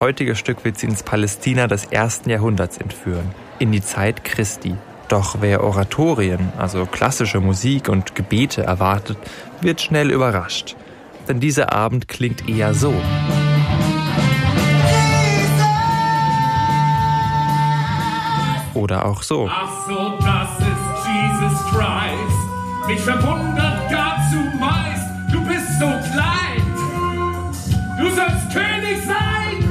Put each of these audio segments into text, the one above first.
Heutiges Stück wird sie ins Palästina des 1. Jahrhunderts entführen, in die Zeit Christi. Doch wer Oratorien, also klassische Musik und Gebete erwartet, wird schnell überrascht. Denn dieser Abend klingt eher so. Oder auch so. Ach so, das ist Jesus Christ. Mich verwundert gar zumeist. Du bist so klein. Du sollst König sein.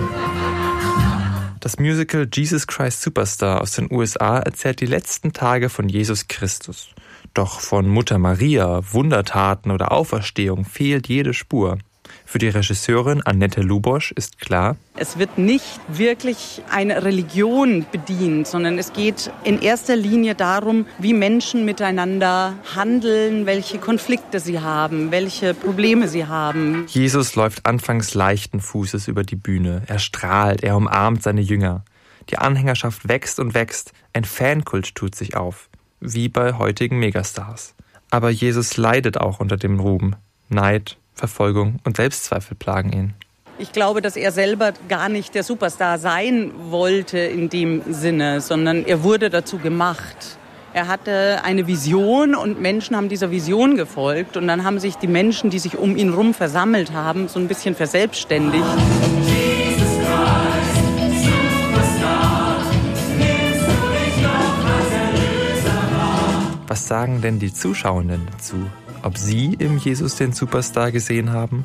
Das Musical Jesus Christ Superstar aus den USA erzählt die letzten Tage von Jesus Christus. Doch von Mutter Maria, Wundertaten oder Auferstehung fehlt jede Spur. Für die Regisseurin Annette Lubosch ist klar: Es wird nicht wirklich eine Religion bedient, sondern es geht in erster Linie darum, wie Menschen miteinander handeln, welche Konflikte sie haben, welche Probleme sie haben. Jesus läuft anfangs leichten Fußes über die Bühne. Er strahlt, er umarmt seine Jünger. Die Anhängerschaft wächst und wächst. Ein Fankult tut sich auf, wie bei heutigen Megastars. Aber Jesus leidet auch unter dem Ruhm. Neid, Verfolgung und Selbstzweifel plagen ihn. Ich glaube, dass er selber gar nicht der Superstar sein wollte in dem Sinne, sondern er wurde dazu gemacht. Er hatte eine Vision und Menschen haben dieser Vision gefolgt und dann haben sich die Menschen, die sich um ihn rum versammelt haben, so ein bisschen verselbstständigt. Jesus Christ, Superstar, nimmst du mich doch als Erlöser wahr? Was sagen denn die Zuschauenden dazu? Ob Sie im Jesus den Superstar gesehen haben?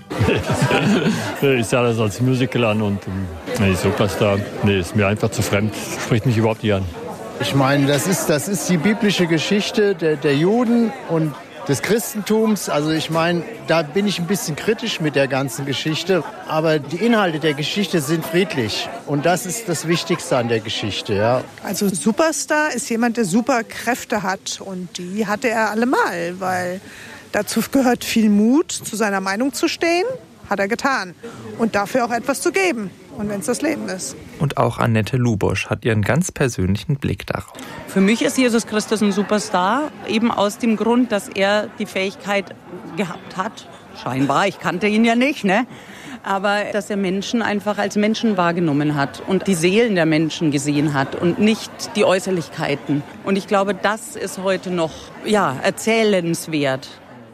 Ich sah das als Musical an und Superstar, ist mir einfach zu fremd. Spricht mich überhaupt nicht an. Ich meine, das ist die biblische Geschichte der Juden und des Christentums. Also ich meine, da bin ich ein bisschen kritisch mit der ganzen Geschichte. Aber die Inhalte der Geschichte sind friedlich. Und das ist das Wichtigste an der Geschichte, ja. Also Superstar ist jemand, der super Kräfte hat. Und die hatte er allemal, weil dazu gehört viel Mut, zu seiner Meinung zu stehen, hat er getan. Und dafür auch etwas zu geben. Und wenn es das Leben ist. Und auch Annette Lubosch hat ihren ganz persönlichen Blick darauf. Für mich ist Jesus Christus ein Superstar, eben aus dem Grund, dass er die Fähigkeit gehabt hat, scheinbar, ich kannte ihn ja nicht, ne? Aber dass er Menschen einfach als Menschen wahrgenommen hat und die Seelen der Menschen gesehen hat und nicht die Äußerlichkeiten. Und ich glaube, das ist heute noch erzählenswert.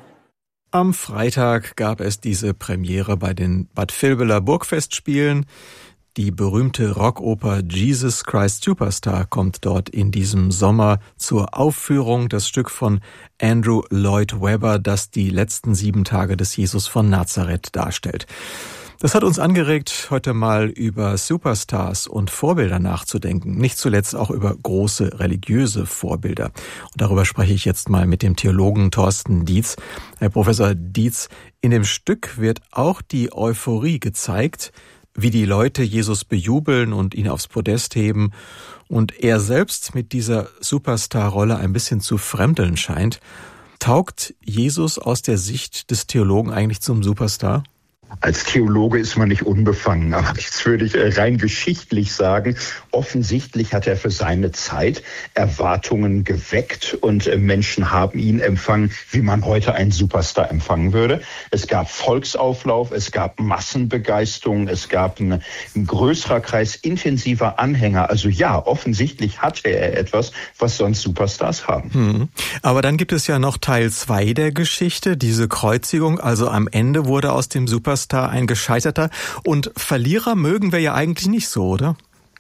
Am Freitag gab es diese Premiere bei den Bad Vilbela Burgfestspielen. Die berühmte Rockoper Jesus Christ Superstar kommt dort in diesem Sommer zur Aufführung. Das Stück von Andrew Lloyd Webber, das die letzten 7 Tage des Jesus von Nazareth darstellt. Das hat uns angeregt, heute mal über Superstars und Vorbilder nachzudenken. Nicht zuletzt auch über große religiöse Vorbilder. Und darüber spreche ich jetzt mal mit dem Theologen Thorsten Dietz. Herr Professor Dietz, in dem Stück wird auch die Euphorie gezeigt, wie die Leute Jesus bejubeln und ihn aufs Podest heben. Und er selbst mit dieser Superstar-Rolle ein bisschen zu fremdeln scheint. Taugt Jesus aus der Sicht des Theologen eigentlich zum Superstar? Als Theologe ist man nicht unbefangen, aber jetzt würde ich rein geschichtlich sagen, offensichtlich hat er für seine Zeit Erwartungen geweckt und Menschen haben ihn empfangen, wie man heute einen Superstar empfangen würde. Es gab Volksauflauf, es gab Massenbegeisterung, es gab ein größerer Kreis intensiver Anhänger. Also ja, offensichtlich hatte er etwas, was sonst Superstars haben. Aber dann gibt es ja noch Teil 2 der Geschichte, diese Kreuzigung. Also am Ende wurde aus dem Superstar ein Gescheiterter. Und Verlierer mögen wir ja eigentlich nicht so, oder?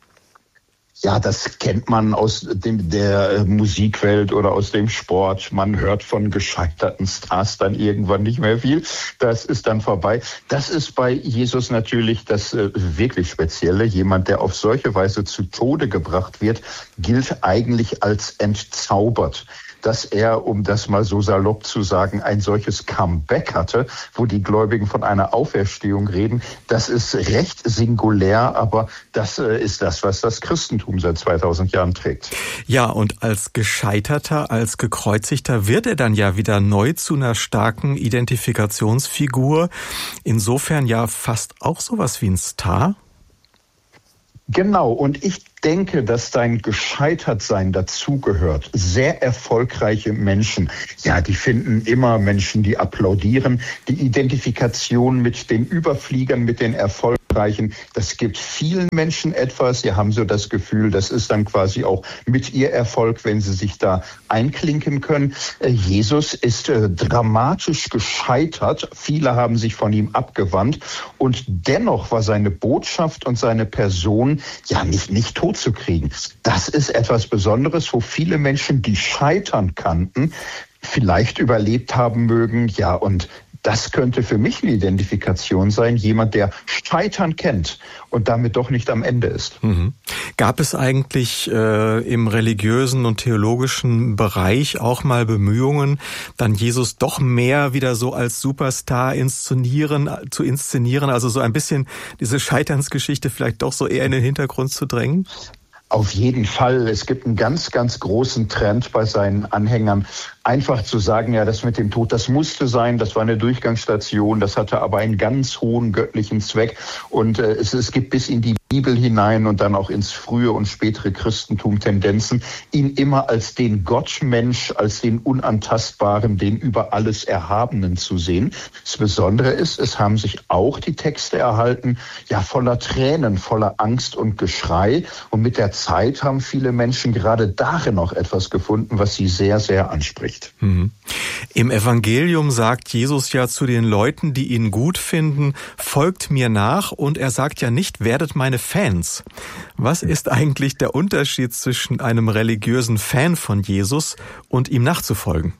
Ja, das kennt man aus der Musikwelt oder aus dem Sport. Man hört von gescheiterten Stars dann irgendwann nicht mehr viel. Das ist dann vorbei. Das ist bei Jesus natürlich das wirklich Spezielle. Jemand, der auf solche Weise zu Tode gebracht wird, gilt eigentlich als entzaubert. Dass er, um das mal so salopp zu sagen, ein solches Comeback hatte, wo die Gläubigen von einer Auferstehung reden, das ist recht singulär, aber das ist das, was das Christentum seit 2000 Jahren trägt. Ja, und als Gescheiterter, als Gekreuzigter wird er dann ja wieder neu zu einer starken Identifikationsfigur. Insofern ja fast auch sowas wie ein Star. Genau, und ich denke, dass dein Gescheitertsein dazugehört. Sehr erfolgreiche Menschen, ja, die finden immer Menschen, die applaudieren. Die Identifikation mit den Überfliegern, mit den Erfolgreichen, das gibt vielen Menschen etwas. Sie haben so das Gefühl, das ist dann quasi auch mit ihr Erfolg, wenn sie sich da einklinken können. Jesus ist dramatisch gescheitert. Viele haben sich von ihm abgewandt. Und dennoch war seine Botschaft und seine Person ja nicht tot zu kriegen. Das ist etwas Besonderes, wo viele Menschen, die Scheitern kannten, vielleicht überlebt haben mögen. Ja, und das könnte für mich eine Identifikation sein, jemand, der Scheitern kennt und damit doch nicht am Ende ist. Mhm. Gab es eigentlich im religiösen und theologischen Bereich auch mal Bemühungen, dann Jesus doch mehr wieder so als Superstar zu inszenieren, also so ein bisschen diese Scheiternsgeschichte vielleicht doch so eher in den Hintergrund zu drängen? Auf jeden Fall. Es gibt einen ganz, ganz großen Trend bei seinen Anhängern, einfach zu sagen, ja, das mit dem Tod, das musste sein, das war eine Durchgangsstation, das hatte aber einen ganz hohen göttlichen Zweck. Und es gibt bis in die Bibel hinein und dann auch ins frühe und spätere Christentum Tendenzen, ihn immer als den Gottmensch, als den Unantastbaren, den über alles Erhabenen zu sehen. Das Besondere ist, es haben sich auch die Texte erhalten, ja, voller Tränen, voller Angst und Geschrei. Und mit der Zeit haben viele Menschen gerade darin auch etwas gefunden, was sie sehr, sehr anspricht. Mhm. Im Evangelium sagt Jesus ja zu den Leuten, die ihn gut finden, folgt mir nach, und er sagt ja nicht, werdet meine Fans. Was ist eigentlich der Unterschied zwischen einem religiösen Fan von Jesus und ihm nachzufolgen?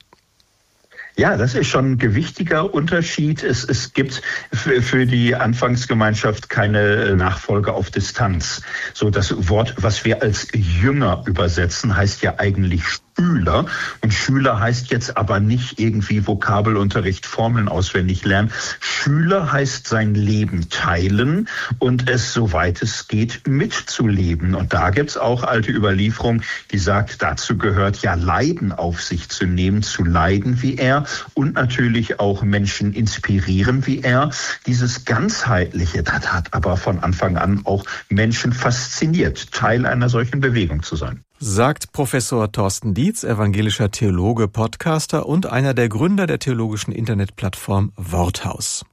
Ja, das ist schon ein gewichtiger Unterschied. Es gibt für die Anfangsgemeinschaft keine Nachfolge auf Distanz. So, das Wort, was wir als Jünger übersetzen, heißt ja eigentlich Schüler. Und Schüler heißt jetzt aber nicht irgendwie Vokabelunterricht, Formeln auswendig lernen. Schüler heißt sein Leben teilen und es, soweit es geht, mitzuleben. Und da gibt's auch alte Überlieferung, die sagt, dazu gehört ja Leiden auf sich zu nehmen, zu leiden wie er und natürlich auch Menschen inspirieren wie er. Dieses Ganzheitliche, das hat aber von Anfang an auch Menschen fasziniert, Teil einer solchen Bewegung zu sein. Sagt Professor Thorsten Dietz, evangelischer Theologe, Podcaster und einer der Gründer der theologischen Internetplattform Worthaus.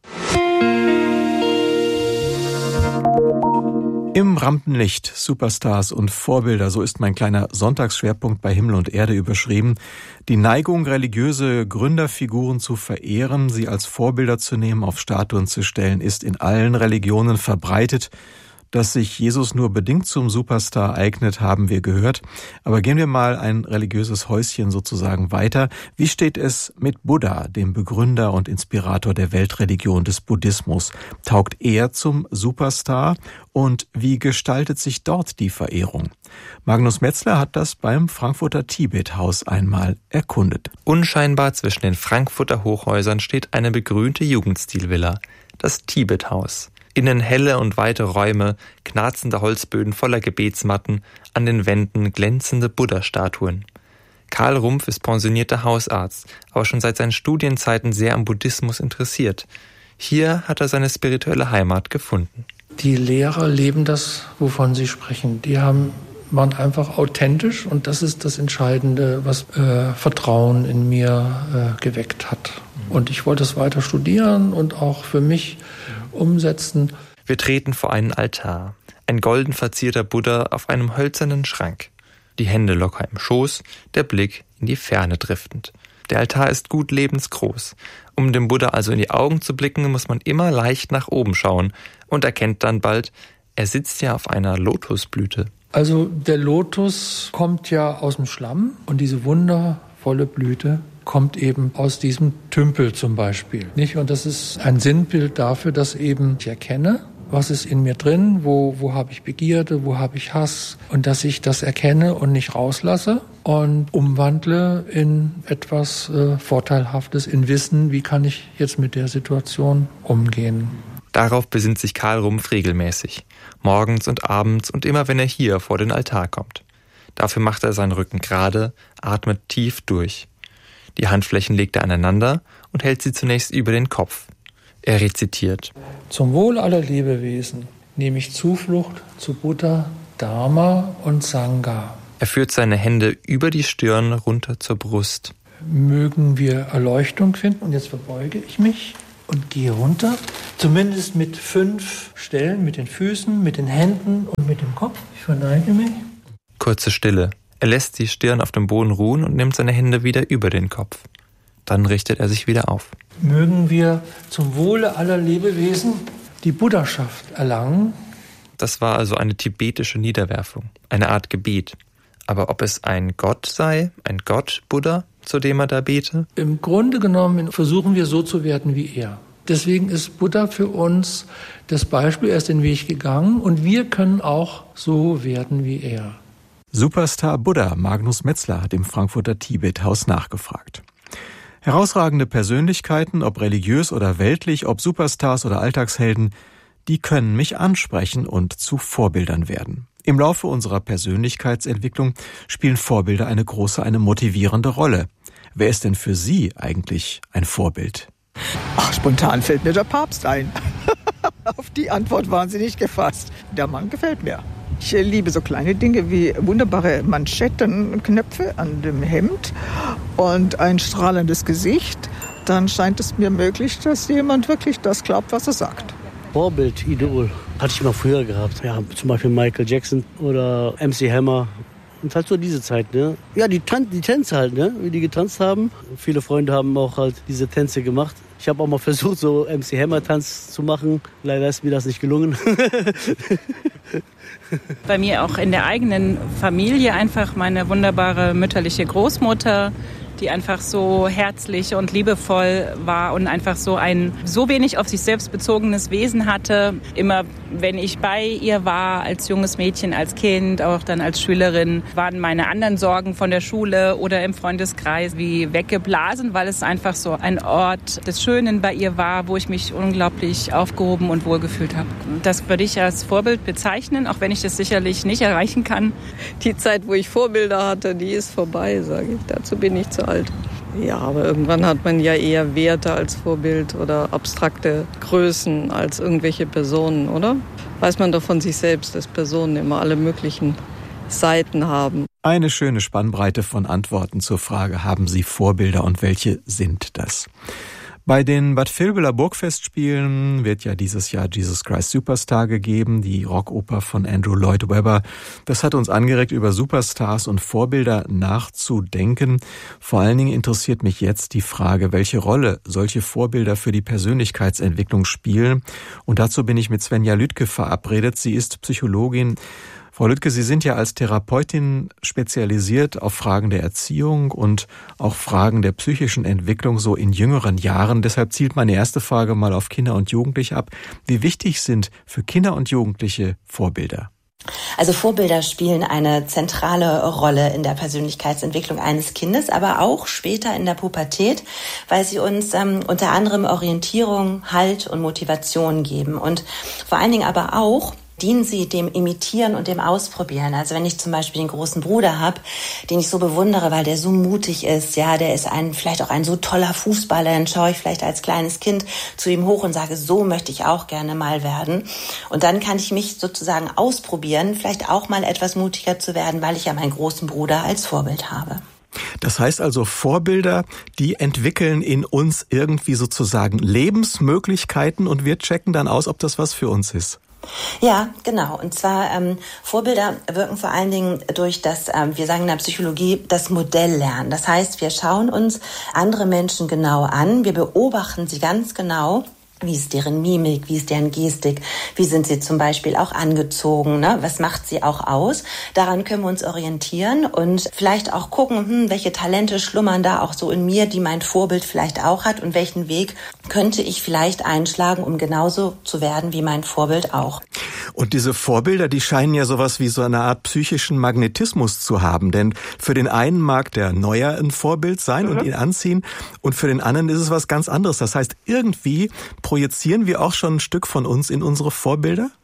Im Rampenlicht, Superstars und Vorbilder, so ist mein kleiner Sonntagsschwerpunkt bei Himmel und Erde überschrieben. Die Neigung, religiöse Gründerfiguren zu verehren, sie als Vorbilder zu nehmen, auf Statuen zu stellen, ist in allen Religionen verbreitet. Dass sich Jesus nur bedingt zum Superstar eignet, haben wir gehört. Aber gehen wir mal ein religiöses Häuschen sozusagen weiter. Wie steht es mit Buddha, dem Begründer und Inspirator der Weltreligion des Buddhismus? Taugt er zum Superstar? Und wie gestaltet sich dort die Verehrung? Magnus Metzler hat das beim Frankfurter Tibet-Haus einmal erkundet. Unscheinbar zwischen den Frankfurter Hochhäusern steht eine begrünte Jugendstilvilla, das Tibet-Haus. Innen helle und weite Räume, knarzende Holzböden voller Gebetsmatten, an den Wänden glänzende Buddha-Statuen. Karl Rumpf ist pensionierter Hausarzt, aber schon seit seinen Studienzeiten sehr am Buddhismus interessiert. Hier hat er seine spirituelle Heimat gefunden. Die Lehrer leben das, wovon sie sprechen. Die waren einfach authentisch, und das ist das Entscheidende, was Vertrauen in mir geweckt hat. Und ich wollte es weiter studieren und auch für mich umsetzen. Wir treten vor einen Altar. Ein golden verzierter Buddha auf einem hölzernen Schrank. Die Hände locker im Schoß, der Blick in die Ferne driftend. Der Altar ist gut lebensgroß. Um dem Buddha also in die Augen zu blicken, muss man immer leicht nach oben schauen und erkennt dann bald, er sitzt ja auf einer Lotusblüte. Also der Lotus kommt ja aus dem Schlamm, und diese wundervolle Blüte kommt eben aus diesem Tümpel zum Beispiel, nicht? Und das ist ein Sinnbild dafür, dass eben ich erkenne, was ist in mir drin, wo habe ich Begierde, wo habe ich Hass, und dass ich das erkenne und nicht rauslasse und umwandle in etwas Vorteilhaftes, in Wissen, wie kann ich jetzt mit der Situation umgehen. Darauf besinnt sich Karl Rumpf regelmäßig, morgens und abends und immer wenn er hier vor den Altar kommt. Dafür macht er seinen Rücken gerade, atmet tief durch. Die Handflächen legt er aneinander und hält sie zunächst über den Kopf. Er rezitiert: Zum Wohl aller Lebewesen nehme ich Zuflucht zu Buddha, Dharma und Sangha. Er führt seine Hände über die Stirn runter zur Brust. Mögen wir Erleuchtung finden. Und jetzt verbeuge ich mich und gehe runter. Zumindest mit 5 Stellen, mit den Füßen, mit den Händen und mit dem Kopf. Ich verneige mich. Kurze Stille. Er lässt die Stirn auf dem Boden ruhen und nimmt seine Hände wieder über den Kopf. Dann richtet er sich wieder auf. Mögen wir zum Wohle aller Lebewesen die Buddhaschaft erlangen. Das war also eine tibetische Niederwerfung, eine Art Gebet. Aber ob es ein Gott sei, ein Gott Buddha, zu dem er da bete? Im Grunde genommen versuchen wir so zu werden wie er. Deswegen ist Buddha für uns das Beispiel, er ist den Weg gegangen und wir können auch so werden wie er. Superstar Buddha Magnus Metzler hat im Frankfurter Tibethaus nachgefragt. Herausragende Persönlichkeiten, ob religiös oder weltlich, ob Superstars oder Alltagshelden, die können mich ansprechen und zu Vorbildern werden. Im Laufe unserer Persönlichkeitsentwicklung spielen Vorbilder eine große, eine motivierende Rolle. Wer ist denn für Sie eigentlich ein Vorbild? Ach, spontan fällt mir der Papst ein. Auf die Antwort waren Sie nicht gefasst. Der Mann gefällt mir. Ich liebe so kleine Dinge wie wunderbare Manschettenknöpfe an dem Hemd und ein strahlendes Gesicht. Dann scheint es mir möglich, dass jemand wirklich das glaubt, was er sagt. Vorbild, Idol, hatte ich immer früher gehabt. Ja, zum Beispiel Michael Jackson oder MC Hammer. Und halt so diese Zeit, ne? Ja, die Tänze halt, ne? Wie die getanzt haben. Viele Freunde haben auch halt diese Tänze gemacht. Ich habe auch mal versucht, so MC Hammer-Tanz zu machen. Leider ist mir das nicht gelungen. Bei mir auch in der eigenen Familie einfach meine wunderbare mütterliche Großmutter, die einfach so herzlich und liebevoll war und einfach so wenig auf sich selbst bezogenes Wesen hatte. Immer wenn ich bei ihr war, als junges Mädchen, als Kind, auch dann als Schülerin, waren meine anderen Sorgen von der Schule oder im Freundeskreis wie weggeblasen, weil es einfach so ein Ort des Schönen bei ihr war, wo ich mich unglaublich aufgehoben und wohlgefühlt habe. Das würde ich als Vorbild bezeichnen, auch wenn ich das sicherlich nicht erreichen kann. Die Zeit, wo ich Vorbilder hatte, die ist vorbei, sage ich. Dazu bin ich zu alt. Ja, aber irgendwann hat man ja eher Werte als Vorbild oder abstrakte Größen als irgendwelche Personen, oder? Weiß man doch von sich selbst, dass Personen immer alle möglichen Seiten haben. Eine schöne Spannbreite von Antworten zur Frage, haben Sie Vorbilder und welche sind das? Bei den Bad Vilbela Burgfestspielen wird ja dieses Jahr Jesus Christ Superstar gegeben, die Rockoper von Andrew Lloyd Webber. Das hat uns angeregt, über Superstars und Vorbilder nachzudenken. Vor allen Dingen interessiert mich jetzt die Frage, welche Rolle solche Vorbilder für die Persönlichkeitsentwicklung spielen. Und dazu bin ich mit Svenja Lüdke verabredet. Sie ist Psychologin. Frau Lüdke, Sie sind ja als Therapeutin spezialisiert auf Fragen der Erziehung und auch Fragen der psychischen Entwicklung so in jüngeren Jahren. Deshalb zielt meine erste Frage mal auf Kinder und Jugendliche ab. Wie wichtig sind für Kinder und Jugendliche Vorbilder? Also Vorbilder spielen eine zentrale Rolle in der Persönlichkeitsentwicklung eines Kindes, aber auch später in der Pubertät, weil sie uns unter anderem Orientierung, Halt und Motivation geben und vor allen Dingen aber auch dienen sie dem Imitieren und dem Ausprobieren. Also wenn ich zum Beispiel den großen Bruder habe, den ich so bewundere, weil der so mutig ist, ja, der ist vielleicht auch ein so toller Fußballer, dann schaue ich vielleicht als kleines Kind zu ihm hoch und sage, so möchte ich auch gerne mal werden. Und dann kann ich mich sozusagen ausprobieren, vielleicht auch mal etwas mutiger zu werden, weil ich ja meinen großen Bruder als Vorbild habe. Das heißt also, Vorbilder, die entwickeln in uns irgendwie sozusagen Lebensmöglichkeiten und wir checken dann aus, ob das was für uns ist. Ja, genau. Und zwar Vorbilder wirken vor allen Dingen durch das, wir sagen in der Psychologie, das Modelllernen. Das heißt, wir schauen uns andere Menschen genau an, wir beobachten sie ganz genau. Wie ist deren Mimik, wie ist deren Gestik, wie sind sie zum Beispiel auch angezogen, ne? Was macht sie auch aus? Daran können wir uns orientieren und vielleicht auch gucken, welche Talente schlummern da auch so in mir, die mein Vorbild vielleicht auch hat und welchen Weg könnte ich vielleicht einschlagen, um genauso zu werden wie mein Vorbild auch. Und diese Vorbilder, die scheinen ja sowas wie so eine Art psychischen Magnetismus zu haben, denn für den einen mag der Neuer ein Vorbild sein und ihn anziehen und für den anderen ist es was ganz anderes. Das heißt, irgendwie projizieren wir auch schon ein Stück von uns in unsere Vorbilder?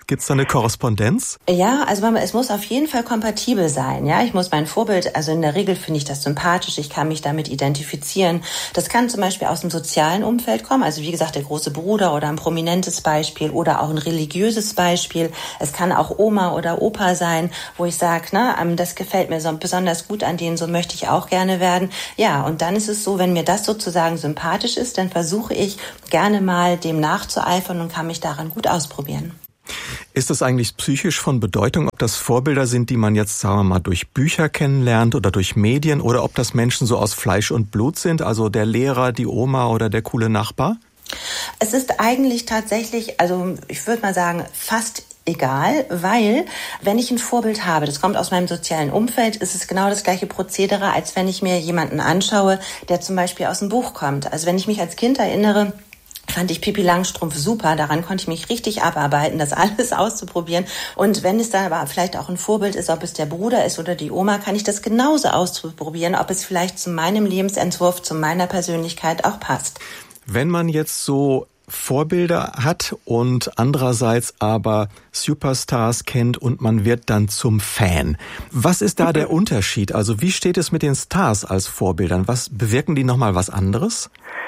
Gibt's da eine Korrespondenz? Ja, also es muss auf jeden Fall kompatibel sein. Ja, ich muss mein Vorbild, also in der Regel finde ich das sympathisch, ich kann mich damit identifizieren. Das kann zum Beispiel aus dem sozialen Umfeld kommen, also wie gesagt, der große Bruder oder ein prominentes Beispiel oder auch ein religiöses Beispiel. Es kann auch Oma oder Opa sein, wo ich sage, das gefällt mir so besonders gut an denen, so möchte ich auch gerne werden. Ja, und dann ist es so, wenn mir das sozusagen sympathisch ist, dann versuche ich gerne mal dem nachzueifern und kann mich daran gut ausprobieren. Ist es eigentlich psychisch von Bedeutung, ob das Vorbilder sind, die man jetzt, sagen wir mal, durch Bücher kennenlernt oder durch Medien, oder ob das Menschen so aus Fleisch und Blut sind, also der Lehrer, die Oma oder der coole Nachbar? Es ist eigentlich tatsächlich, also ich würde mal sagen, fast egal, weil wenn ich ein Vorbild habe, das kommt aus meinem sozialen Umfeld, ist es genau das gleiche Prozedere, als wenn ich mir jemanden anschaue, der zum Beispiel aus dem Buch kommt. Also wenn ich mich als Kind erinnere, fand ich Pippi Langstrumpf super. Daran konnte ich mich richtig abarbeiten, das alles auszuprobieren. Und wenn es dann aber vielleicht auch ein Vorbild ist, ob es der Bruder ist oder die Oma, kann ich das genauso ausprobieren, ob es vielleicht zu meinem Lebensentwurf, zu meiner Persönlichkeit auch passt. Wenn man jetzt so Vorbilder hat und andererseits aber Superstars kennt und man wird dann zum Fan. Was ist da der Unterschied? Also wie steht es mit den Stars als Vorbildern? Was bewirken die nochmal was anderes?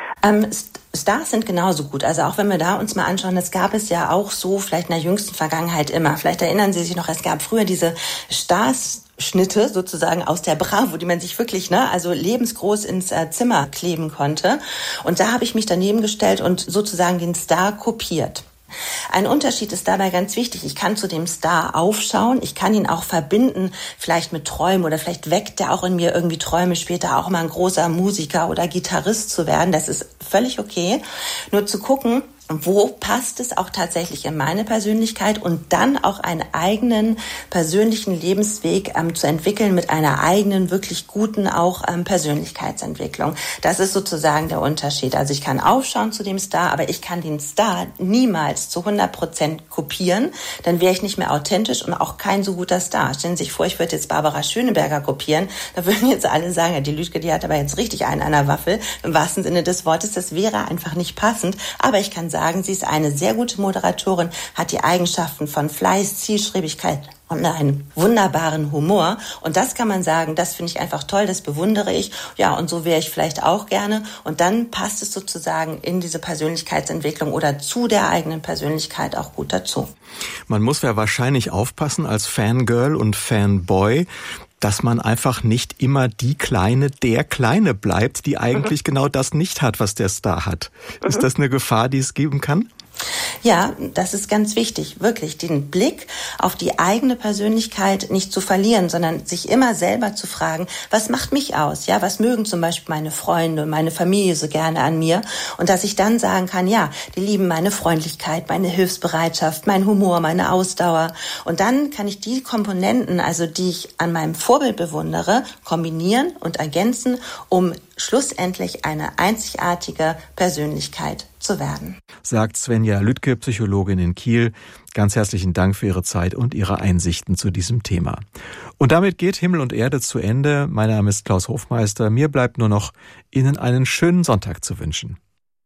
Stars sind genauso gut. Also auch wenn wir da uns mal anschauen, das gab es ja auch so vielleicht in der jüngsten Vergangenheit immer. Vielleicht erinnern Sie sich noch, es gab früher diese Stars-Schnitte sozusagen aus der Bravo, die man sich wirklich also lebensgroß ins Zimmer kleben konnte. Und da habe ich mich daneben gestellt und sozusagen den Star kopiert. Ein Unterschied ist dabei ganz wichtig. Ich kann zu dem Star aufschauen, ich kann ihn auch verbinden, vielleicht mit Träumen, oder vielleicht weckt er auch in mir irgendwie Träume, später auch mal ein großer Musiker oder Gitarrist zu werden. Das ist völlig okay. Nur zu gucken, wo passt es auch tatsächlich in meine Persönlichkeit, und dann auch einen eigenen persönlichen Lebensweg zu entwickeln mit einer eigenen, wirklich guten auch Persönlichkeitsentwicklung. Das ist sozusagen der Unterschied. Also ich kann aufschauen zu dem Star, aber ich kann den Star niemals zu 100% kopieren. Dann wäre ich nicht mehr authentisch und auch kein so guter Star. Stellen Sie sich vor, ich würde jetzt Barbara Schöneberger kopieren. Da würden jetzt alle sagen, ja, die Lüdke, die hat aber jetzt richtig einen an der Waffel. Im wahrsten Sinne des Wortes, das wäre einfach nicht passend. Aber ich kann sagen, sie ist eine sehr gute Moderatorin, hat die Eigenschaften von Fleiß, Zielstrebigkeit und einen wunderbaren Humor. Und das kann man sagen, das finde ich einfach toll, das bewundere ich. Ja, und so wäre ich vielleicht auch gerne. Und dann passt es sozusagen in diese Persönlichkeitsentwicklung oder zu der eigenen Persönlichkeit auch gut dazu. Man muss ja wahrscheinlich aufpassen als Fangirl und Fanboy, dass man einfach nicht immer der Kleine bleibt, die eigentlich genau das nicht hat, was der Star hat. Ist das eine Gefahr, die es geben kann? Ja, das ist ganz wichtig, wirklich den Blick auf die eigene Persönlichkeit nicht zu verlieren, sondern sich immer selber zu fragen, was macht mich aus? Ja, was mögen zum Beispiel meine Freunde und meine Familie so gerne an mir? Und dass ich dann sagen kann, ja, die lieben meine Freundlichkeit, meine Hilfsbereitschaft, mein Humor, meine Ausdauer. Und dann kann ich die Komponenten, also die ich an meinem Vorbild bewundere, kombinieren und ergänzen, um schlussendlich eine einzigartige Persönlichkeit zu werden. Sagt Svenja Lüdke, Psychologin in Kiel. Ganz herzlichen Dank für Ihre Zeit und Ihre Einsichten zu diesem Thema. Und damit geht Himmel und Erde zu Ende. Mein Name ist Klaus Hofmeister. Mir bleibt nur noch, Ihnen einen schönen Sonntag zu wünschen.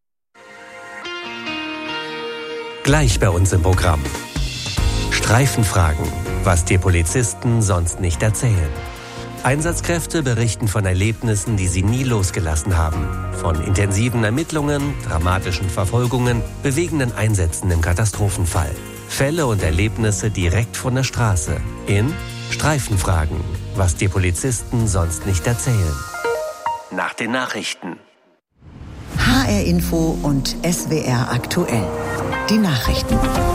Gleich bei uns im Programm. Streifenfragen, was die Polizisten sonst nicht erzählen. Einsatzkräfte berichten von Erlebnissen, die sie nie losgelassen haben. Von intensiven Ermittlungen, dramatischen Verfolgungen, bewegenden Einsätzen im Katastrophenfall. Fälle und Erlebnisse direkt von der Straße. In Streifenfragen, was die Polizisten sonst nicht erzählen. Nach den Nachrichten. HR Info und SWR aktuell. Die Nachrichten.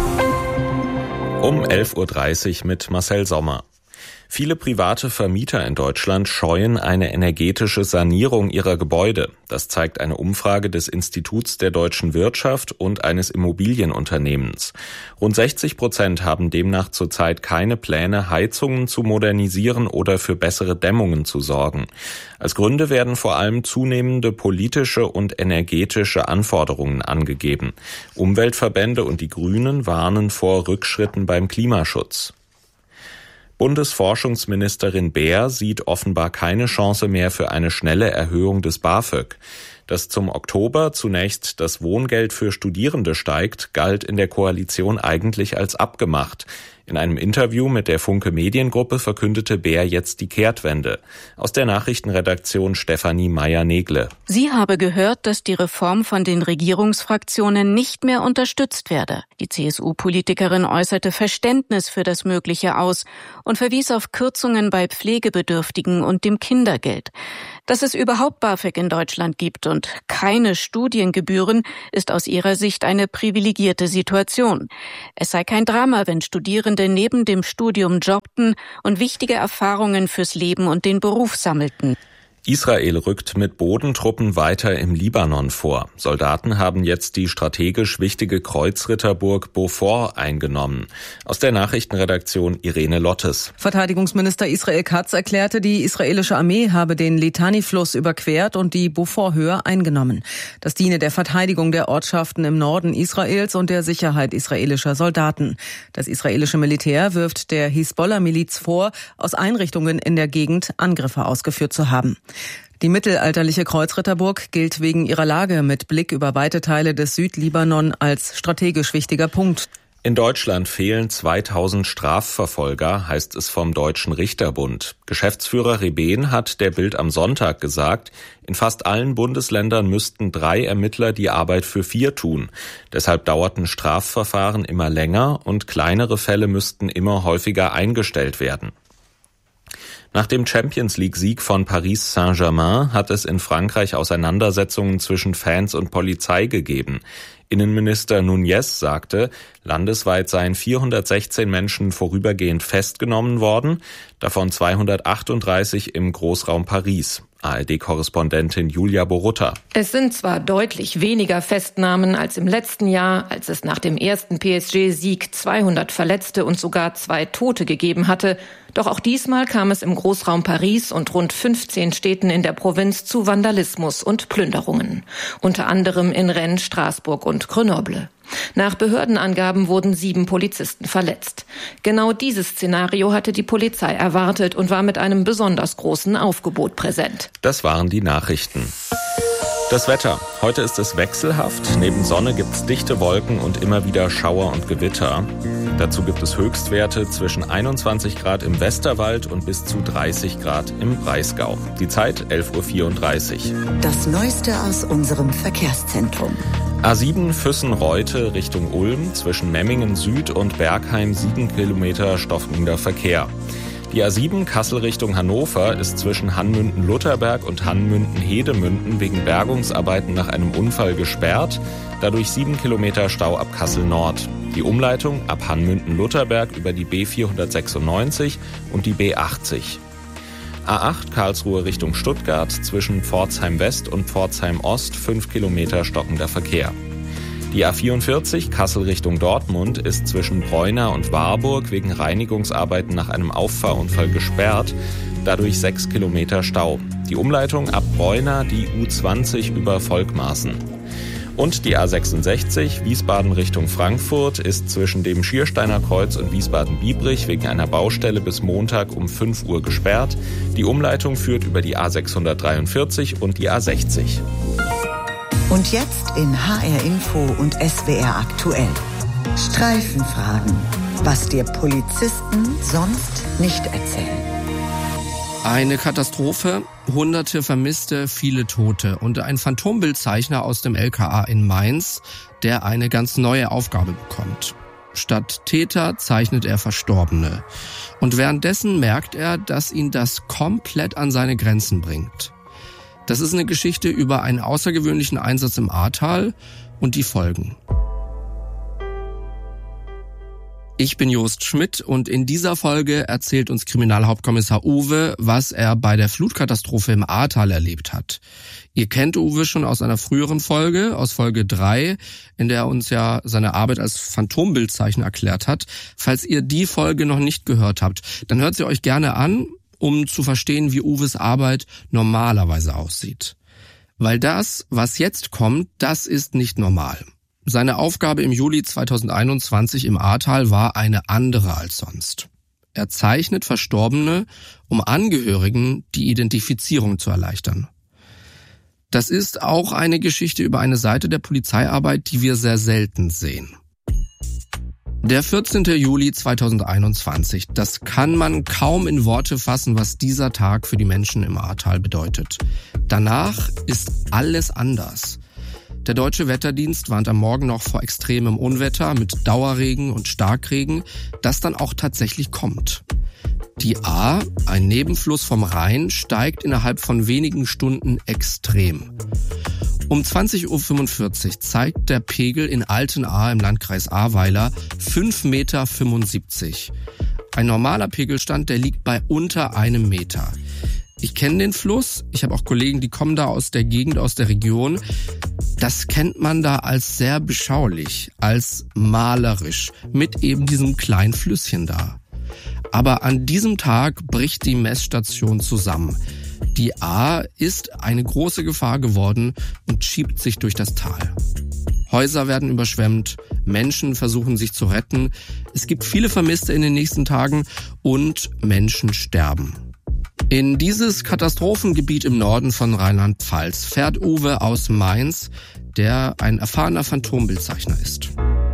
Um 11.30 Uhr mit Marcel Sommer. Viele private Vermieter in Deutschland scheuen eine energetische Sanierung ihrer Gebäude. Das zeigt eine Umfrage des Instituts der deutschen Wirtschaft und eines Immobilienunternehmens. Rund 60% haben demnach zurzeit keine Pläne, Heizungen zu modernisieren oder für bessere Dämmungen zu sorgen. Als Gründe werden vor allem zunehmende politische und energetische Anforderungen angegeben. Umweltverbände und die Grünen warnen vor Rückschritten beim Klimaschutz. Bundesforschungsministerin Baer sieht offenbar keine Chance mehr für eine schnelle Erhöhung des BAföG. Dass zum Oktober zunächst das Wohngeld für Studierende steigt, galt in der Koalition eigentlich als abgemacht. In einem Interview mit der Funke Mediengruppe verkündete Baer jetzt die Kehrtwende. Aus der Nachrichtenredaktion Stefanie Meyer-Negle. Sie habe gehört, dass die Reform von den Regierungsfraktionen nicht mehr unterstützt werde. Die CSU-Politikerin äußerte Verständnis für das Mögliche aus und verwies auf Kürzungen bei Pflegebedürftigen und dem Kindergeld. Dass es überhaupt BAföG in Deutschland gibt und keine Studiengebühren, ist aus ihrer Sicht eine privilegierte Situation. Es sei kein Drama, wenn Studierende neben dem Studium jobbten und wichtige Erfahrungen fürs Leben und den Beruf sammelten. Israel rückt mit Bodentruppen weiter im Libanon vor. Soldaten haben jetzt die strategisch wichtige Kreuzritterburg Beaufort eingenommen. Aus der Nachrichtenredaktion Irene Lottes. Verteidigungsminister Israel Katz erklärte, die israelische Armee habe den Litani-Fluss überquert und die Beaufort-Höhe eingenommen. Das diene der Verteidigung der Ortschaften im Norden Israels und der Sicherheit israelischer Soldaten. Das israelische Militär wirft der Hisbollah-Miliz vor, aus Einrichtungen in der Gegend Angriffe ausgeführt zu haben. Die mittelalterliche Kreuzritterburg gilt wegen ihrer Lage mit Blick über weite Teile des Südlibanon als strategisch wichtiger Punkt. In Deutschland fehlen 2000 Strafverfolger, heißt es vom Deutschen Richterbund. Geschäftsführer Rebehn hat der Bild am Sonntag gesagt, in fast allen Bundesländern müssten 3 Ermittler die Arbeit für 4 tun. Deshalb dauerten Strafverfahren immer länger und kleinere Fälle müssten immer häufiger eingestellt werden. Nach dem Champions-League-Sieg von Paris Saint-Germain hat es in Frankreich Auseinandersetzungen zwischen Fans und Polizei gegeben. Innenminister Nunez sagte, landesweit seien 416 Menschen vorübergehend festgenommen worden, davon 238 im Großraum Paris. ARD-Korrespondentin Julia Borutta. Es sind zwar deutlich weniger Festnahmen als im letzten Jahr, als es nach dem ersten PSG-Sieg 200 Verletzte und sogar 2 Tote gegeben hatte. Doch auch diesmal kam es im Großraum Paris und rund 15 Städten in der Provinz zu Vandalismus und Plünderungen. Unter anderem in Rennes, Straßburg und Grenoble. Nach Behördenangaben wurden 7 Polizisten verletzt. Genau dieses Szenario hatte die Polizei erwartet und war mit einem besonders großen Aufgebot präsent. Das waren die Nachrichten. Das Wetter. Heute ist es wechselhaft. Neben Sonne gibt es dichte Wolken und immer wieder Schauer und Gewitter. Dazu gibt es Höchstwerte zwischen 21 Grad im Westerwald und bis zu 30 Grad im Breisgau. Die Zeit 11.34 Uhr. Das Neueste aus unserem Verkehrszentrum. A7 Füssen-Reute Richtung Ulm, zwischen Memmingen Süd und Bergheim 7 Kilometer stockender Verkehr. Die A7 Kassel Richtung Hannover ist zwischen Hanmünden-Lutherberg und Hanmünden-Hedemünden wegen Bergungsarbeiten nach einem Unfall gesperrt, dadurch 7 Kilometer Stau ab Kassel Nord. Die Umleitung ab Hanmünden-Lutherberg über die B496 und die B80. A8 Karlsruhe Richtung Stuttgart zwischen Pforzheim West und Pforzheim Ost 5 Kilometer stockender Verkehr. Die A44 Kassel Richtung Dortmund ist zwischen Bräuna und Warburg wegen Reinigungsarbeiten nach einem Auffahrunfall gesperrt, dadurch 6 Kilometer Stau. Die Umleitung ab Bräuna die U20 über Volkmarsen. Und die A66 Wiesbaden Richtung Frankfurt ist zwischen dem Schiersteiner Kreuz und Wiesbaden-Biebrich wegen einer Baustelle bis Montag um 5 Uhr gesperrt. Die Umleitung führt über die A643 und die A60. Und jetzt in HR Info und SWR aktuell. Streifenfragen, was dir Polizisten sonst nicht erzählen. Eine Katastrophe, Hunderte Vermisste, viele Tote und ein Phantombildzeichner aus dem LKA in Mainz, der eine ganz neue Aufgabe bekommt. Statt Täter zeichnet er Verstorbene. Und währenddessen merkt er, dass ihn das komplett an seine Grenzen bringt. Das ist eine Geschichte über einen außergewöhnlichen Einsatz im Ahrtal und die Folgen. Ich bin Jost Schmidt und in dieser Folge erzählt uns Kriminalhauptkommissar Uwe, was er bei der Flutkatastrophe im Ahrtal erlebt hat. Ihr kennt Uwe schon aus einer früheren Folge, aus Folge 3, in der er uns ja seine Arbeit als Phantombildzeichner erklärt hat. Falls ihr die Folge noch nicht gehört habt, dann hört sie euch gerne an, um zu verstehen, wie Uwes Arbeit normalerweise aussieht. Weil das, was jetzt kommt, das ist nicht normal. Seine Aufgabe im Juli 2021 im Ahrtal war eine andere als sonst. Er zeichnet Verstorbene, um Angehörigen die Identifizierung zu erleichtern. Das ist auch eine Geschichte über eine Seite der Polizeiarbeit, die wir sehr selten sehen. Der 14. Juli 2021, das kann man kaum in Worte fassen, was dieser Tag für die Menschen im Ahrtal bedeutet. Danach ist alles anders. Der Deutsche Wetterdienst warnt am Morgen noch vor extremem Unwetter mit Dauerregen und Starkregen, das dann auch tatsächlich kommt. Die Ahr, ein Nebenfluss vom Rhein, steigt innerhalb von wenigen Stunden extrem. Um 20.45 Uhr zeigt der Pegel in Altenahr im Landkreis Ahrweiler 5,75 Meter. Ein normaler Pegelstand, der liegt bei unter 1 Meter. Ich kenne den Fluss, ich habe auch Kollegen, die kommen da aus der Gegend, aus der Region. Das kennt man da als sehr beschaulich, als malerisch, mit eben diesem kleinen Flüsschen da. Aber an diesem Tag bricht die Messstation zusammen. Die Ahr ist eine große Gefahr geworden und schiebt sich durch das Tal. Häuser werden überschwemmt, Menschen versuchen sich zu retten. Es gibt viele Vermisste in den nächsten Tagen und Menschen sterben. In dieses Katastrophengebiet im Norden von Rheinland-Pfalz fährt Uwe aus Mainz, der ein erfahrener Phantombildzeichner ist.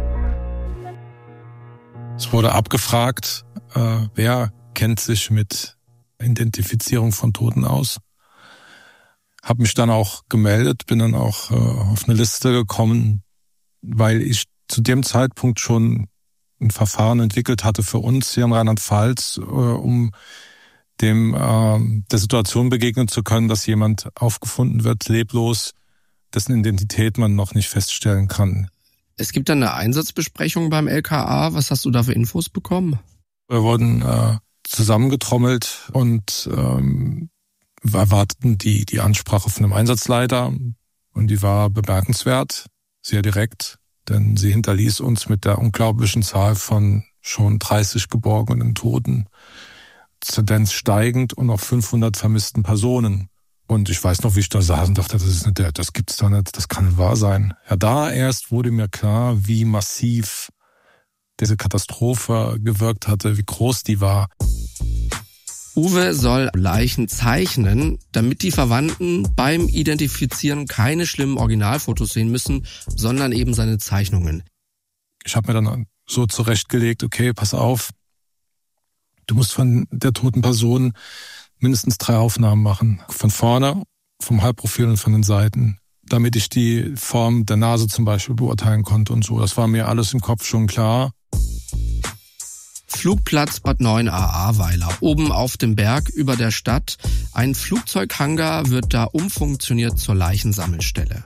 Es wurde abgefragt, wer kennt sich mit Identifizierung von Toten aus. Habe mich dann auch gemeldet, bin dann auch auf eine Liste gekommen, weil ich zu dem Zeitpunkt schon ein Verfahren entwickelt hatte für uns hier in Rheinland-Pfalz, um der Situation begegnen zu können, dass jemand aufgefunden wird, leblos, dessen Identität man noch nicht feststellen kann. Es gibt dann eine Einsatzbesprechung beim LKA. Was hast du da für Infos bekommen? Wir wurden zusammengetrommelt und erwarteten die Ansprache von einem Einsatzleiter. Und die war bemerkenswert, sehr direkt, denn sie hinterließ uns mit der unglaublichen Zahl von schon 30 geborgenen Toten, Tendenz steigend und auf 500 vermissten Personen. Und ich weiß noch, wie ich da saß und dachte, das gibt's doch nicht, das kann nicht wahr sein. Ja, da erst wurde mir klar, wie massiv diese Katastrophe gewirkt hatte, wie groß die war. Uwe soll Leichen zeichnen, damit die Verwandten beim Identifizieren keine schlimmen Originalfotos sehen müssen, sondern eben seine Zeichnungen. Ich habe mir dann so zurechtgelegt, okay, pass auf, du musst von der toten Person mindestens 3 Aufnahmen machen. Von vorne, vom Halbprofil und von den Seiten, damit ich die Form der Nase zum Beispiel beurteilen konnte und so. Das war mir alles im Kopf schon klar. Flugplatz Bad 9a Ahrweiler, oben auf dem Berg über der Stadt. Ein Flugzeughangar wird da umfunktioniert zur Leichensammelstelle.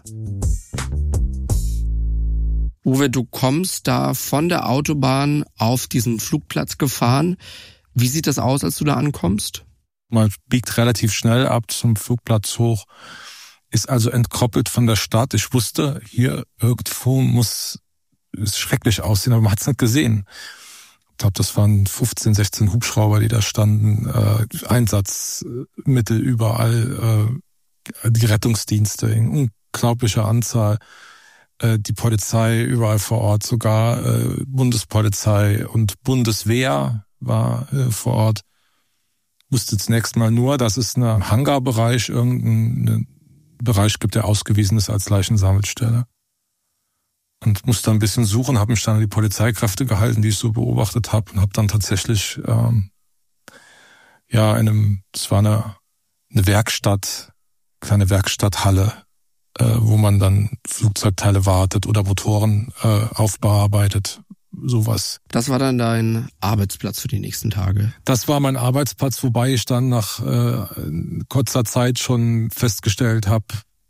Uwe, du kommst da von der Autobahn auf diesen Flugplatz gefahren. Wie sieht das aus, als du da ankommst? Man biegt relativ schnell ab zum Flugplatz hoch, ist also entkoppelt von der Stadt. Ich wusste, hier irgendwo muss es schrecklich aussehen, aber man hat es nicht gesehen. Ich glaube, das waren 15, 16 Hubschrauber, die da standen, Einsatzmittel überall, die Rettungsdienste in unglaublicher Anzahl, die Polizei überall vor Ort, sogar Bundespolizei und Bundeswehr war vor Ort. Wusste zunächst mal nur, dass es einen Hangarbereich, irgendeinen Bereich gibt, der ausgewiesen ist als Leichensammelstelle. Und musste ein bisschen suchen, habe mich dann an die Polizeikräfte gehalten, die ich so beobachtet habe, und habe dann tatsächlich es war eine Werkstatt, kleine Werkstatthalle, wo man dann Flugzeugteile wartet oder Motoren aufbearbeitet, sowas. Das war dann dein Arbeitsplatz für die nächsten Tage? Das war mein Arbeitsplatz, wobei ich dann nach kurzer Zeit schon festgestellt habe,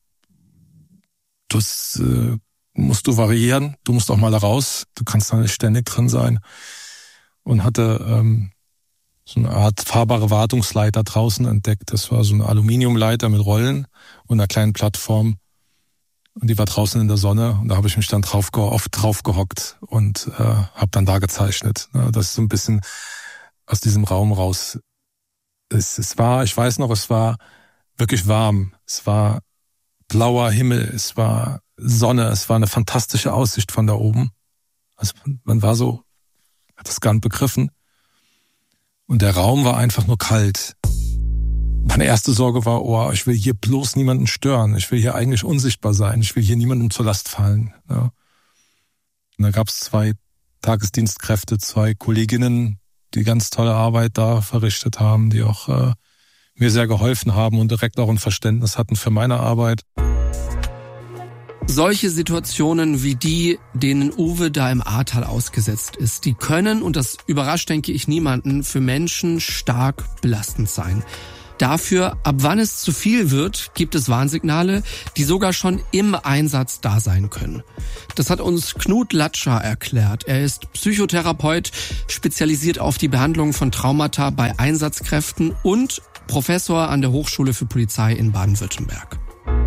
das musst du variieren, du musst auch mal raus, du kannst da nicht ständig drin sein. Und hatte so eine Art fahrbare Wartungsleiter draußen entdeckt. Das war so eine Aluminiumleiter mit Rollen und einer kleinen Plattform. Und die war draußen in der Sonne, und da habe ich mich dann drauf gehockt und habe dann da gezeichnet. Das ist so ein bisschen aus diesem Raum raus. Es war, ich weiß noch, es war wirklich warm. Es war blauer Himmel, es war Sonne, es war eine fantastische Aussicht von da oben. Also man war so, hat das gar nicht begriffen. Und der Raum war einfach nur kalt. Meine erste Sorge war, ich will hier bloß niemanden stören. Ich will hier eigentlich unsichtbar sein. Ich will hier niemandem zur Last fallen. Ja. Und da gab es 2 Tagesdienstkräfte, 2 Kolleginnen, die ganz tolle Arbeit da verrichtet haben, die auch mir sehr geholfen haben und direkt auch ein Verständnis hatten für meine Arbeit. Solche Situationen wie die, denen Uwe da im Ahrtal ausgesetzt ist, die können, und das überrascht, denke ich, niemanden, für Menschen stark belastend sein. Dafür, ab wann es zu viel wird, gibt es Warnsignale, die sogar schon im Einsatz da sein können. Das hat uns Knut Latscher erklärt. Er ist Psychotherapeut, spezialisiert auf die Behandlung von Traumata bei Einsatzkräften und Professor an der Hochschule für Polizei in Baden-Württemberg.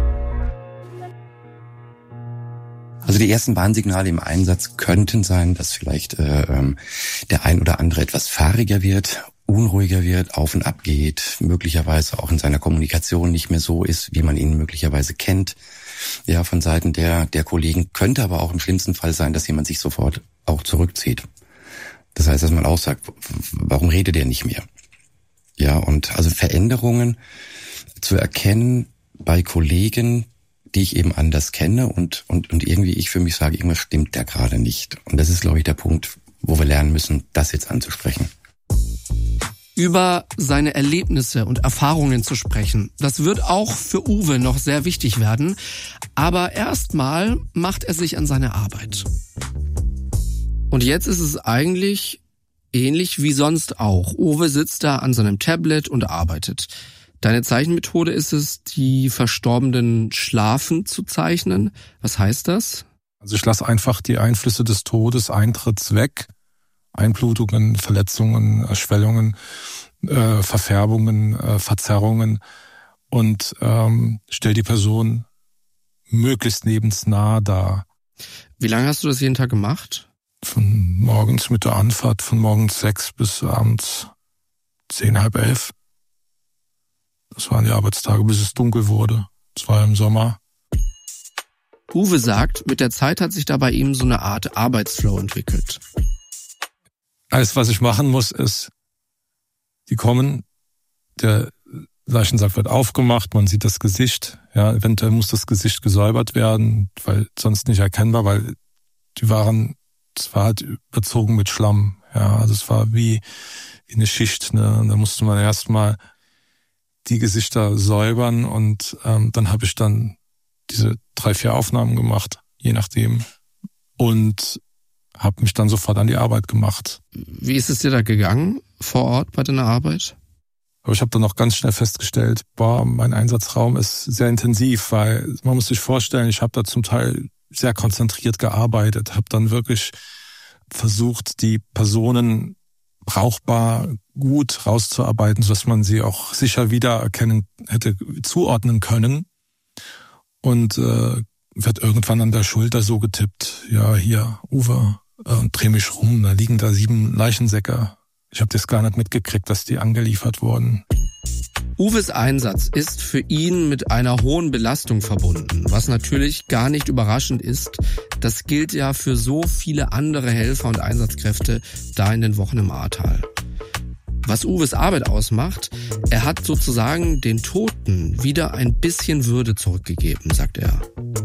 Also die ersten Warnsignale im Einsatz könnten sein, dass vielleicht der ein oder andere etwas fahriger wird, unruhiger wird, auf und ab geht, möglicherweise auch in seiner Kommunikation nicht mehr so ist, wie man ihn möglicherweise kennt. Ja, von Seiten der Kollegen könnte aber auch im schlimmsten Fall sein, dass jemand sich sofort auch zurückzieht. Das heißt, dass man auch sagt, warum redet der nicht mehr? Ja, und also Veränderungen zu erkennen bei Kollegen, die ich eben anders kenne und irgendwie ich für mich sage, irgendwas stimmt da gerade nicht. Und das ist, glaube ich, der Punkt, wo wir lernen müssen, das jetzt anzusprechen. Über seine Erlebnisse und Erfahrungen zu sprechen, das wird auch für Uwe noch sehr wichtig werden. Aber erstmal macht er sich an seine Arbeit. Und jetzt ist es eigentlich ähnlich wie sonst auch. Uwe sitzt da an seinem Tablet und arbeitet. Deine Zeichenmethode ist es, die Verstorbenen schlafend zu zeichnen. Was heißt das? Also ich lasse einfach die Einflüsse des Todeseintritts weg. Einblutungen, Verletzungen, Schwellungen, Verfärbungen, Verzerrungen und stell die Person möglichst lebensnah dar. Wie lange hast du das jeden Tag gemacht? Von morgens mit der Anfahrt, von morgens 6 bis abends 10, halb 11. Das waren die Arbeitstage, bis es dunkel wurde. Das war im Sommer. Uwe sagt, mit der Zeit hat sich da bei ihm so eine Art Arbeitsflow entwickelt. Alles, was ich machen muss, ist, die kommen, der Leichensack wird aufgemacht, man sieht das Gesicht. Ja, eventuell muss das Gesicht gesäubert werden, weil sonst nicht erkennbar, weil es war halt überzogen mit Schlamm. Ja, also es war wie eine Schicht. Ne? Und da musste man erstmal die Gesichter säubern und dann habe ich dann diese 3, 4 Aufnahmen gemacht, je nachdem. Und habe mich dann sofort an die Arbeit gemacht. Wie ist es dir da gegangen vor Ort bei deiner Arbeit? Aber ich habe dann auch ganz schnell festgestellt, mein Einsatzraum ist sehr intensiv, weil man muss sich vorstellen, ich habe da zum Teil sehr konzentriert gearbeitet, habe dann wirklich versucht, die Personen brauchbar gut rauszuarbeiten, sodass man sie auch sicher wiedererkennen hätte, zuordnen können. Und wird irgendwann an der Schulter so getippt, ja, hier, Uwe, und dreh mich rum, da liegen da 7 Leichensäcke. Ich habe das gar nicht mitgekriegt, dass die angeliefert wurden. Uwes Einsatz ist für ihn mit einer hohen Belastung verbunden, was natürlich gar nicht überraschend ist. Das gilt ja für so viele andere Helfer und Einsatzkräfte da in den Wochen im Ahrtal. Was Uwes Arbeit ausmacht, er hat sozusagen den Toten wieder ein bisschen Würde zurückgegeben, sagt er.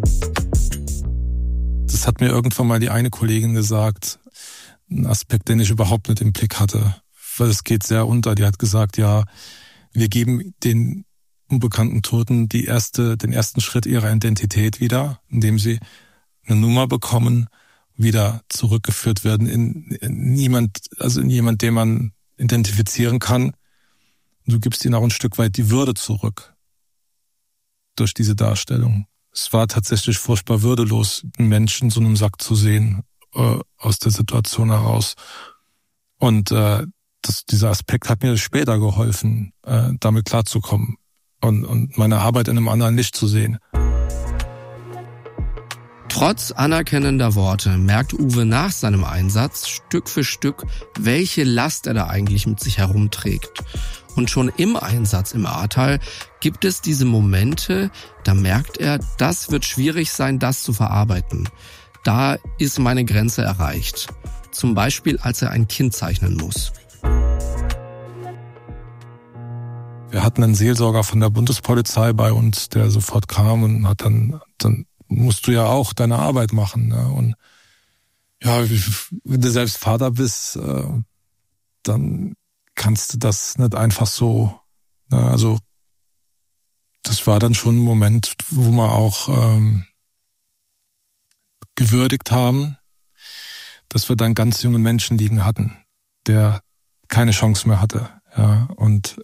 Das hat mir irgendwann mal die eine Kollegin gesagt, ein Aspekt, den ich überhaupt nicht im Blick hatte, weil es geht sehr unter. Die hat gesagt, ja, wir geben den unbekannten Toten den ersten Schritt ihrer Identität wieder, indem sie eine Nummer bekommen, wieder zurückgeführt werden in jemand, den man identifizieren kann. Und du gibst ihnen auch ein Stück weit die Würde zurück durch diese Darstellung. Es war tatsächlich furchtbar würdelos, einen Menschen in so einem Sack zu sehen, aus der Situation heraus. Und dieser Aspekt hat mir später geholfen, damit klarzukommen und meine Arbeit in einem anderen Licht zu sehen. Trotz anerkennender Worte merkt Uwe nach seinem Einsatz Stück für Stück, welche Last er da eigentlich mit sich herumträgt. Und schon im Einsatz im Ahrtal gibt es diese Momente, da merkt er, das wird schwierig sein, das zu verarbeiten. Da ist meine Grenze erreicht. Zum Beispiel, als er ein Kind zeichnen muss. Wir hatten einen Seelsorger von der Bundespolizei bei uns, der sofort kam und hat dann musst du ja auch deine Arbeit machen. Ne? Und ja, wenn du selbst Vater bist, dann kannst du das nicht einfach so. Ne? Also das war dann schon ein Moment, wo wir auch gewürdigt haben, dass wir dann ganz jungen Menschen liegen hatten, der keine Chance mehr hatte. Ja, und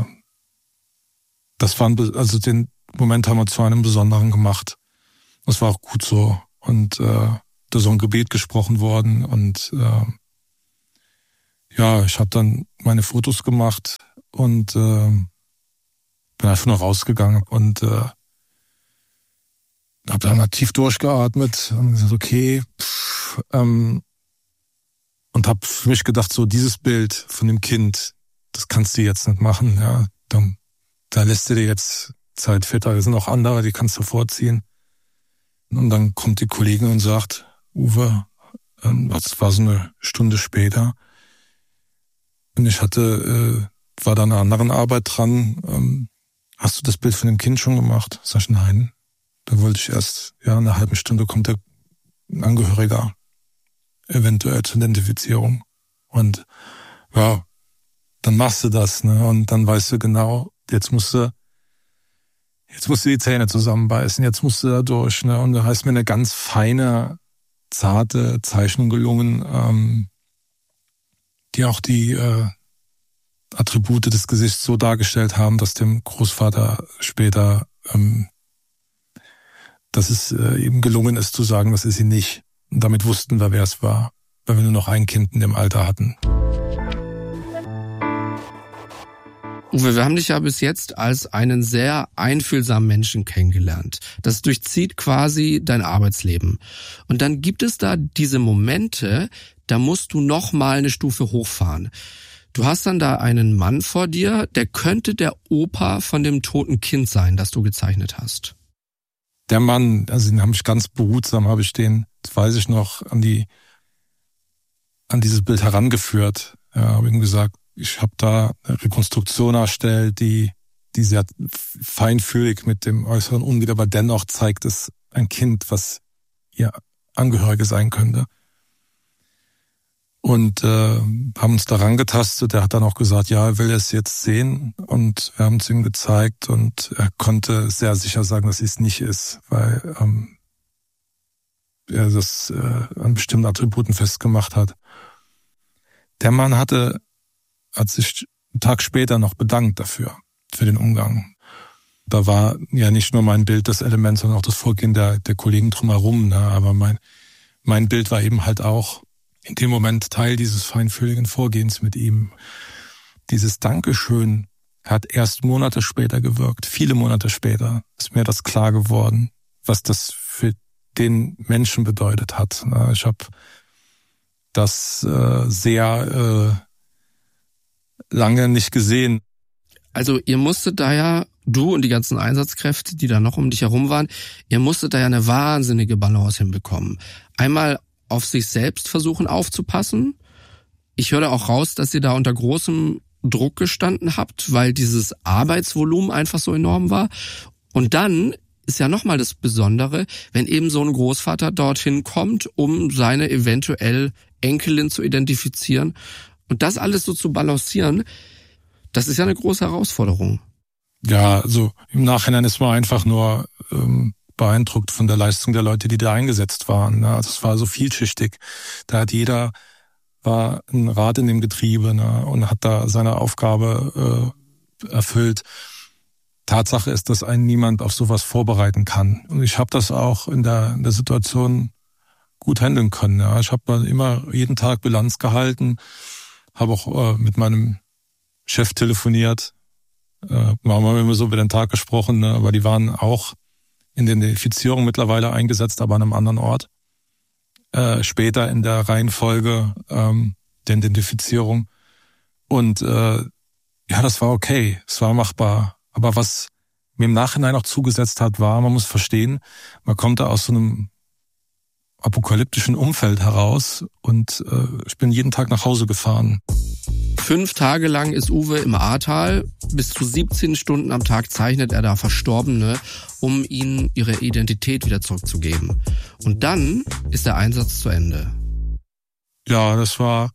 das waren, also den Moment haben wir zu einem besonderen gemacht. Das war auch gut so. Und da ist so ein Gebet gesprochen worden. Und ja, ich habe dann meine Fotos gemacht und bin einfach nur rausgegangen und habe dann tief durchgeatmet und gesagt, okay. Und habe für mich gedacht, so dieses Bild von dem Kind, das kannst du jetzt nicht machen. Ja, da lässt du dir jetzt Zeit für. Da sind auch andere, die kannst du vorziehen. Und dann kommt die Kollegin und sagt, Uwe, das war so eine Stunde später. Und ich war da an einer anderen Arbeit dran. Hast du das Bild von dem Kind schon gemacht? Sag ich, nein. Da wollte ich erst, in einer halben Stunde kommt der Angehöriger eventuell zur Identifizierung. Und ja, dann machst du das, ne? Und dann weißt du genau, jetzt musst du die Zähne zusammenbeißen, jetzt musst du da durch, ne? Und da ist mir eine ganz feine, zarte Zeichnung gelungen, die auch die Attribute des Gesichts so dargestellt haben, dass dem Großvater später, dass es ihm gelungen ist zu sagen, das ist sie nicht. Und damit wussten wir, wer es war, weil wir nur noch ein Kind in dem Alter hatten. Uwe, wir haben dich ja bis jetzt als einen sehr einfühlsamen Menschen kennengelernt. Das durchzieht quasi dein Arbeitsleben. Und dann gibt es da diese Momente, da musst du noch mal eine Stufe hochfahren. Du hast dann da einen Mann vor dir, der könnte der Opa von dem toten Kind sein, das du gezeichnet hast. Der Mann, also den habe ich ganz behutsam, das weiß ich noch, an dieses Bild herangeführt. Ja, habe ihm gesagt, ich habe da eine Rekonstruktion erstellt, die sehr feinfühlig mit dem äußeren umgeht, aber dennoch zeigt es ein Kind, was ihr Angehörige sein könnte. Und haben uns daran getastet. Er hat dann auch gesagt, ja, er will es jetzt sehen. Und wir haben es ihm gezeigt und er konnte sehr sicher sagen, dass es nicht ist, weil er das an bestimmten Attributen festgemacht hat. Der Mann hat sich einen Tag später noch bedankt dafür, für den Umgang. Da war ja nicht nur mein Bild das Element, sondern auch das Vorgehen der Kollegen drumherum. Ne? Aber mein Bild war eben halt auch in dem Moment Teil dieses feinfühligen Vorgehens mit ihm. Dieses Dankeschön hat erst Monate später gewirkt. Viele Monate später ist mir das klar geworden, was das für den Menschen bedeutet hat. Ich habe das sehr lange nicht gesehen. Also ihr musstet da ja, du und die ganzen Einsatzkräfte, die da noch um dich herum waren, ihr musstet da ja eine wahnsinnige Balance hinbekommen. Einmal auf sich selbst versuchen aufzupassen. Ich höre auch raus, dass ihr da unter großem Druck gestanden habt, weil dieses Arbeitsvolumen einfach so enorm war. Und dann ist ja nochmal das Besondere, wenn eben so ein Großvater dorthin kommt, um seine eventuell Enkelin zu identifizieren. Und das alles so zu balancieren, das ist ja eine große Herausforderung. Ja, also im Nachhinein ist man einfach nur beeindruckt von der Leistung der Leute, die da eingesetzt waren. Also es war so vielschichtig. Da hat jeder war ein Rad in dem Getriebe und hat da seine Aufgabe erfüllt. Tatsache ist, dass einen niemand auf sowas vorbereiten kann. Und ich habe das auch in der Situation gut handeln können. Ja. Ich habe immer jeden Tag Bilanz gehalten, habe auch mit meinem Chef telefoniert, haben wir immer so über den Tag gesprochen, ne, aber die waren auch in der Identifizierung mittlerweile eingesetzt, aber an einem anderen Ort. Später in der Reihenfolge der Identifizierung. Und ja, das war okay, es war machbar. Aber was mir im Nachhinein auch zugesetzt hat, war, man muss verstehen, man kommt da aus so einem apokalyptischen Umfeld heraus und ich bin jeden Tag nach Hause gefahren. 5 Tage lang ist Uwe im Ahrtal. Bis zu 17 Stunden am Tag zeichnet er da Verstorbene, um ihnen ihre Identität wieder zurückzugeben. Und dann ist der Einsatz zu Ende. Ja, das war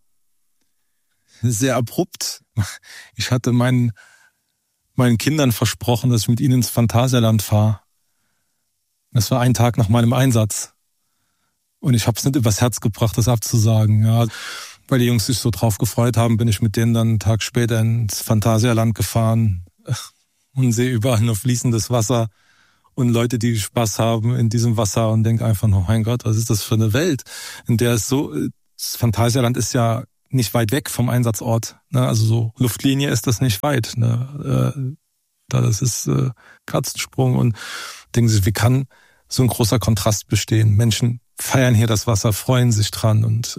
sehr abrupt. Ich hatte meinen Kindern versprochen, dass ich mit ihnen ins Phantasialand fahre. Das war ein Tag nach meinem Einsatz. Und ich habe es nicht übers Herz gebracht, das abzusagen. Ja, weil die Jungs sich so drauf gefreut haben, bin ich mit denen dann einen Tag später ins Phantasialand gefahren und sehe überall nur fließendes Wasser und Leute, die Spaß haben in diesem Wasser und denke einfach nur, mein Gott, was ist das für eine Welt, in der es so, das Phantasialand ist ja nicht weit weg vom Einsatzort, ne? Also so Luftlinie ist das nicht weit, ne? Das ist Katzensprung und denken sich, wie kann so ein großer Kontrast bestehen? Menschen feiern hier das Wasser, freuen sich dran und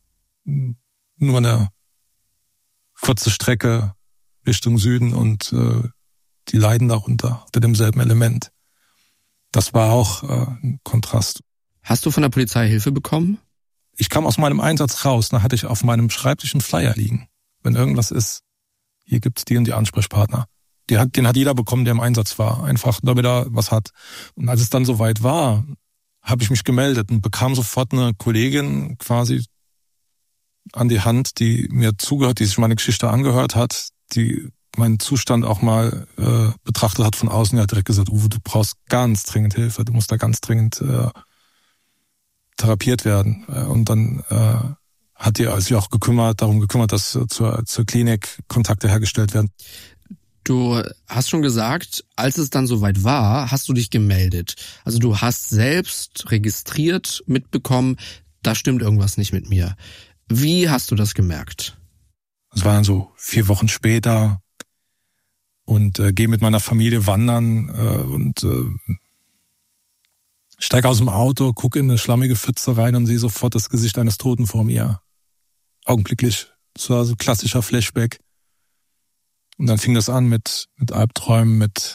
nur eine kurze Strecke Richtung Süden und die leiden darunter, unter demselben Element. Das war auch ein Kontrast. Hast du von der Polizei Hilfe bekommen? Ich kam aus meinem Einsatz raus, da hatte ich auf meinem Schreibtisch einen Flyer liegen. Wenn irgendwas ist, hier gibt's die und die Ansprechpartner. Den hat jeder bekommen, der im Einsatz war, einfach damit er was hat. Und als es dann soweit war, habe ich mich gemeldet und bekam sofort eine Kollegin quasi an die Hand, die mir zugehört, die sich meine Geschichte angehört hat, die meinen Zustand auch mal betrachtet hat von außen. Die hat direkt gesagt, Uwe, du brauchst ganz dringend Hilfe, du musst da ganz dringend therapiert werden. Und dann hat die sich auch darum gekümmert, dass zur Klinik Kontakte hergestellt werden. Du hast schon gesagt, als es dann soweit war, hast du dich gemeldet. Also du hast selbst registriert, mitbekommen, da stimmt irgendwas nicht mit mir. Wie hast du das gemerkt? Es waren so 4 Wochen später und gehe mit meiner Familie wandern und steige aus dem Auto, gucke in eine schlammige Pfütze rein und sehe sofort das Gesicht eines Toten vor mir. Augenblicklich. Das war so ein klassischer Flashback. Und dann fing das an mit Albträumen, mit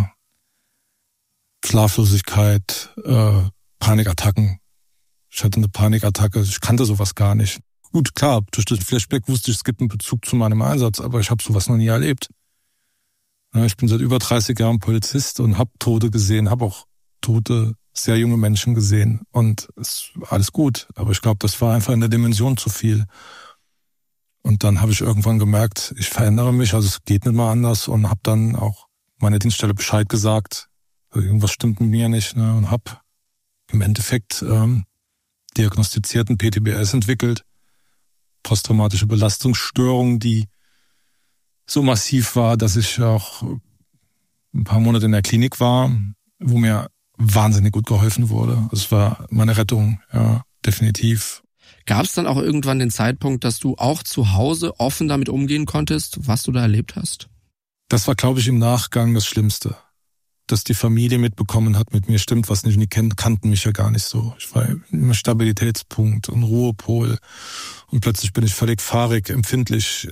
Schlaflosigkeit, Panikattacken. Ich hatte eine Panikattacke, ich kannte sowas gar nicht. Gut, klar, durch das Flashback wusste ich, es gibt einen Bezug zu meinem Einsatz, aber ich habe sowas noch nie erlebt. Ja, ich bin seit über 30 Jahren Polizist und habe Tote gesehen, habe auch tote, sehr junge Menschen gesehen. Und es war alles gut, aber ich glaube, das war einfach in der Dimension zu viel. Und dann habe ich irgendwann gemerkt, ich verändere mich, also es geht nicht mehr anders und habe dann auch meiner Dienststelle Bescheid gesagt, irgendwas stimmt mit mir nicht, ne, und habe im Endeffekt diagnostizierten PTBS entwickelt, posttraumatische Belastungsstörung, die so massiv war, dass ich auch ein paar Monate in der Klinik war, wo mir wahnsinnig gut geholfen wurde. Es war meine Rettung, ja, definitiv. Gab es dann auch irgendwann den Zeitpunkt, dass du auch zu Hause offen damit umgehen konntest, was du da erlebt hast? Das war, glaube ich, im Nachgang das Schlimmste. Dass die Familie mitbekommen hat, mit mir stimmt was nicht. Und die kannten mich ja gar nicht so. Ich war immer Stabilitätspunkt und Ruhepol. Und plötzlich bin ich völlig fahrig, empfindlich,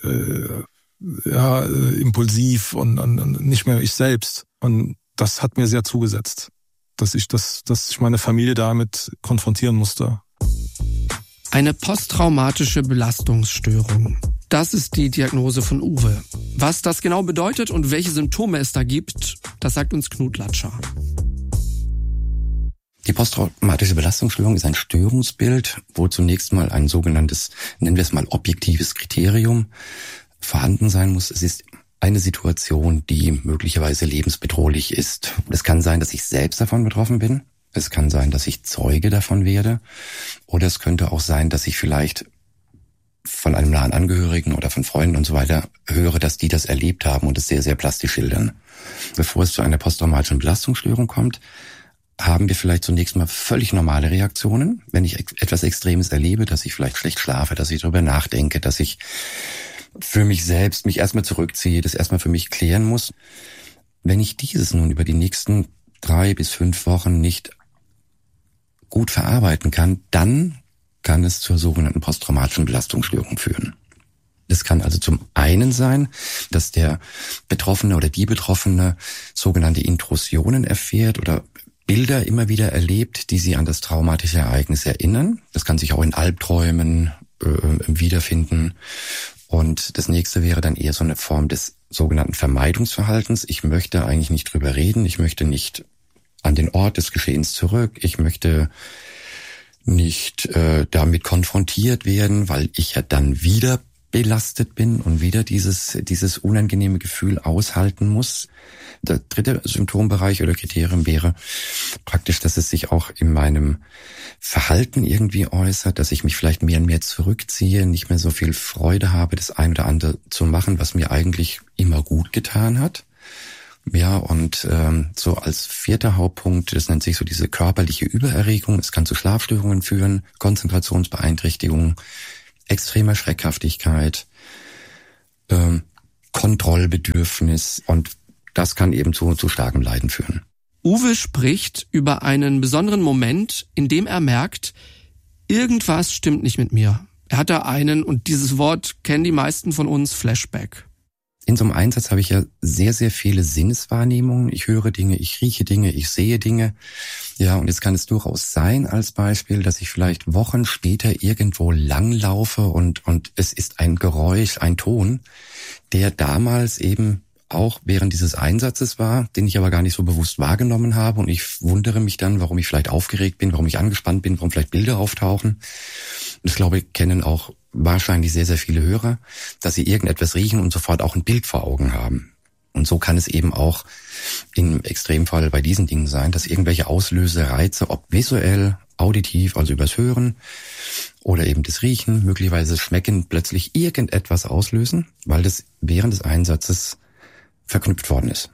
impulsiv und nicht mehr ich selbst. Und das hat mir sehr zugesetzt, dass ich meine Familie damit konfrontieren musste. Eine posttraumatische Belastungsstörung. Das ist die Diagnose von Uwe. Was das genau bedeutet und welche Symptome es da gibt, das sagt uns Knut Latscher. Die posttraumatische Belastungsstörung ist ein Störungsbild, wo zunächst mal ein sogenanntes, nennen wir es mal objektives Kriterium vorhanden sein muss. Es ist eine Situation, die möglicherweise lebensbedrohlich ist. Es kann sein, dass ich selbst davon betroffen bin. Es kann sein, dass ich Zeuge davon werde. Oder es könnte auch sein, dass ich vielleicht von einem nahen Angehörigen oder von Freunden und so weiter höre, dass die das erlebt haben und es sehr, sehr plastisch schildern. Bevor es zu einer posttraumatischen Belastungsstörung kommt, haben wir vielleicht zunächst mal völlig normale Reaktionen. Wenn ich etwas Extremes erlebe, dass ich vielleicht schlecht schlafe, dass ich darüber nachdenke, dass ich für mich selbst mich erstmal zurückziehe, das erstmal für mich klären muss. Wenn ich dieses nun über die nächsten 3 bis 5 Wochen nicht gut verarbeiten kann, dann kann es zur sogenannten posttraumatischen Belastungsstörung führen. Es kann also zum einen sein, dass der Betroffene oder die Betroffene sogenannte Intrusionen erfährt oder Bilder immer wieder erlebt, die sie an das traumatische Ereignis erinnern. Das kann sich auch in Albträumen wiederfinden. Und das nächste wäre dann eher so eine Form des sogenannten Vermeidungsverhaltens. Ich möchte eigentlich nicht drüber reden. Ich möchte nicht an den Ort des Geschehens zurück. Ich möchte nicht damit konfrontiert werden, weil ich ja dann wieder belastet bin und wieder dieses unangenehme Gefühl aushalten muss. Der dritte Symptombereich oder Kriterium wäre praktisch, dass es sich auch in meinem Verhalten irgendwie äußert, dass ich mich vielleicht mehr und mehr zurückziehe, nicht mehr so viel Freude habe, das ein oder andere zu machen, was mir eigentlich immer gut getan hat. Ja, und so als vierter Hauptpunkt, das nennt sich so diese körperliche Übererregung. Es kann zu Schlafstörungen führen, Konzentrationsbeeinträchtigungen, extremer Schreckhaftigkeit, Kontrollbedürfnis, und das kann eben zu starkem Leiden führen. Uwe spricht über einen besonderen Moment, in dem er merkt, irgendwas stimmt nicht mit mir. Er hat da einen, und dieses Wort kennen die meisten von uns, Flashback. In so einem Einsatz habe ich ja sehr, sehr viele Sinneswahrnehmungen. Ich höre Dinge, ich rieche Dinge, ich sehe Dinge. Ja, und jetzt kann es durchaus sein, als Beispiel, dass ich vielleicht Wochen später irgendwo langlaufe und es ist ein Geräusch, ein Ton, der damals eben auch während dieses Einsatzes war, den ich aber gar nicht so bewusst wahrgenommen habe, und ich wundere mich dann, warum ich vielleicht aufgeregt bin, warum ich angespannt bin, warum vielleicht Bilder auftauchen. Das, glaube ich, kennen auch wahrscheinlich sehr, sehr viele Hörer, dass sie irgendetwas riechen und sofort auch ein Bild vor Augen haben. Und so kann es eben auch im Extremfall bei diesen Dingen sein, dass irgendwelche Auslösereize, ob visuell, auditiv, also übers Hören oder eben das Riechen, möglicherweise Schmecken, plötzlich irgendetwas auslösen, weil das während des Einsatzes verknüpft worden ist.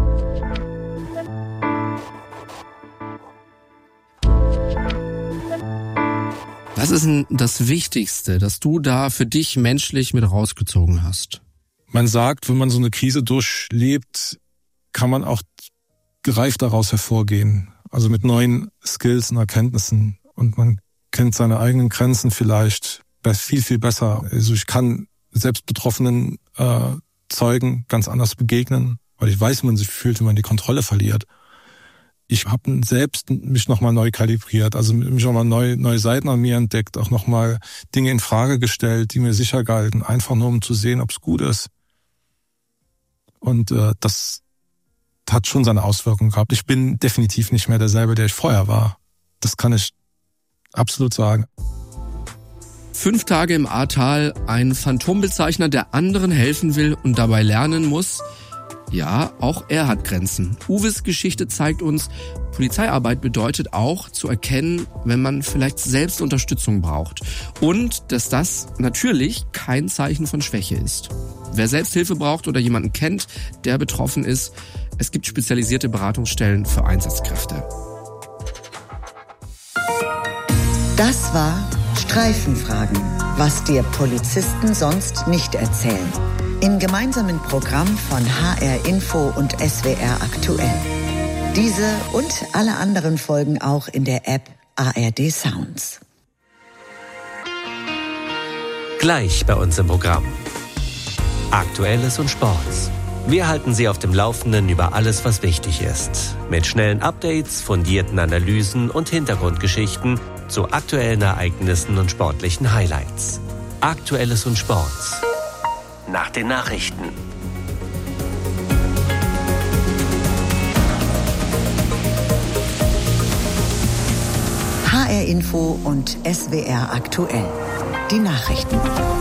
Was ist denn das Wichtigste, das du da für dich menschlich mit rausgezogen hast? Man sagt, wenn man so eine Krise durchlebt, kann man auch gereift daraus hervorgehen. Also mit neuen Skills und Erkenntnissen. Und man kennt seine eigenen Grenzen vielleicht viel, viel besser. Also ich kann selbst betroffenen Zeugen ganz anders begegnen, weil ich weiß, wie man sich fühlt, wenn man die Kontrolle verliert. Ich habe selbst mich nochmal neu kalibriert, also mich nochmal neue Seiten an mir entdeckt, auch nochmal Dinge in Frage gestellt, die mir sicher galten, einfach nur um zu sehen, ob es gut ist. Und das hat schon seine Auswirkungen gehabt. Ich bin definitiv nicht mehr derselbe, der ich vorher war. Das kann ich absolut sagen. 5 Tage im Ahrtal, ein Phantombezeichner, der anderen helfen will und dabei lernen muss. Ja, auch er hat Grenzen. Uwes Geschichte zeigt uns, Polizeiarbeit bedeutet auch zu erkennen, wenn man vielleicht selbst Unterstützung braucht. Und dass das natürlich kein Zeichen von Schwäche ist. Wer selbst Hilfe braucht oder jemanden kennt, der betroffen ist, es gibt spezialisierte Beratungsstellen für Einsatzkräfte. Das war Streifenfragen, was dir Polizisten sonst nicht erzählen. Im gemeinsamen Programm von HR Info und SWR Aktuell. Diese und alle anderen Folgen auch in der App ARD Sounds. Gleich bei uns im Programm. Aktuelles und Sports. Wir halten Sie auf dem Laufenden über alles, was wichtig ist. Mit schnellen Updates, fundierten Analysen und Hintergrundgeschichten zu aktuellen Ereignissen und sportlichen Highlights. Aktuelles und Sports. Nach den Nachrichten. HR Info und SWR Aktuell. Die Nachrichten.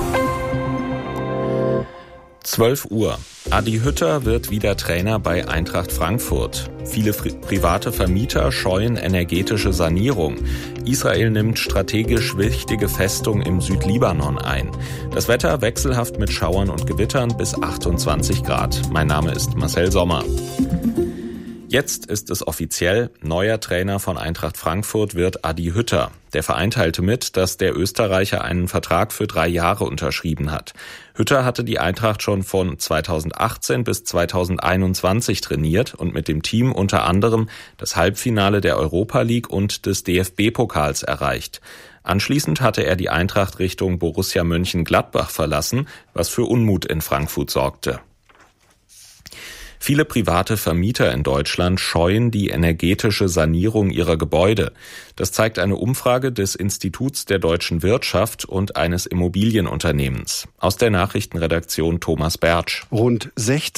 12 Uhr. Adi Hütter wird wieder Trainer bei Eintracht Frankfurt. Viele private Vermieter scheuen energetische Sanierung. Israel nimmt strategisch wichtige Festung im Südlibanon ein. Das Wetter wechselhaft mit Schauern und Gewittern bis 28 Grad. Mein Name ist Marcel Sommer. Jetzt ist es offiziell, neuer Trainer von Eintracht Frankfurt wird Adi Hütter. Der Verein teilte mit, dass der Österreicher einen Vertrag für 3 Jahre unterschrieben hat. Hütter hatte die Eintracht schon von 2018 bis 2021 trainiert und mit dem Team unter anderem das Halbfinale der Europa League und des DFB-Pokals erreicht. Anschließend hatte er die Eintracht Richtung Borussia Mönchengladbach verlassen, was für Unmut in Frankfurt sorgte. Viele private Vermieter in Deutschland scheuen die energetische Sanierung ihrer Gebäude. Das zeigt eine Umfrage des Instituts der deutschen Wirtschaft und eines Immobilienunternehmens. Aus der Nachrichtenredaktion Thomas Bertsch. Rund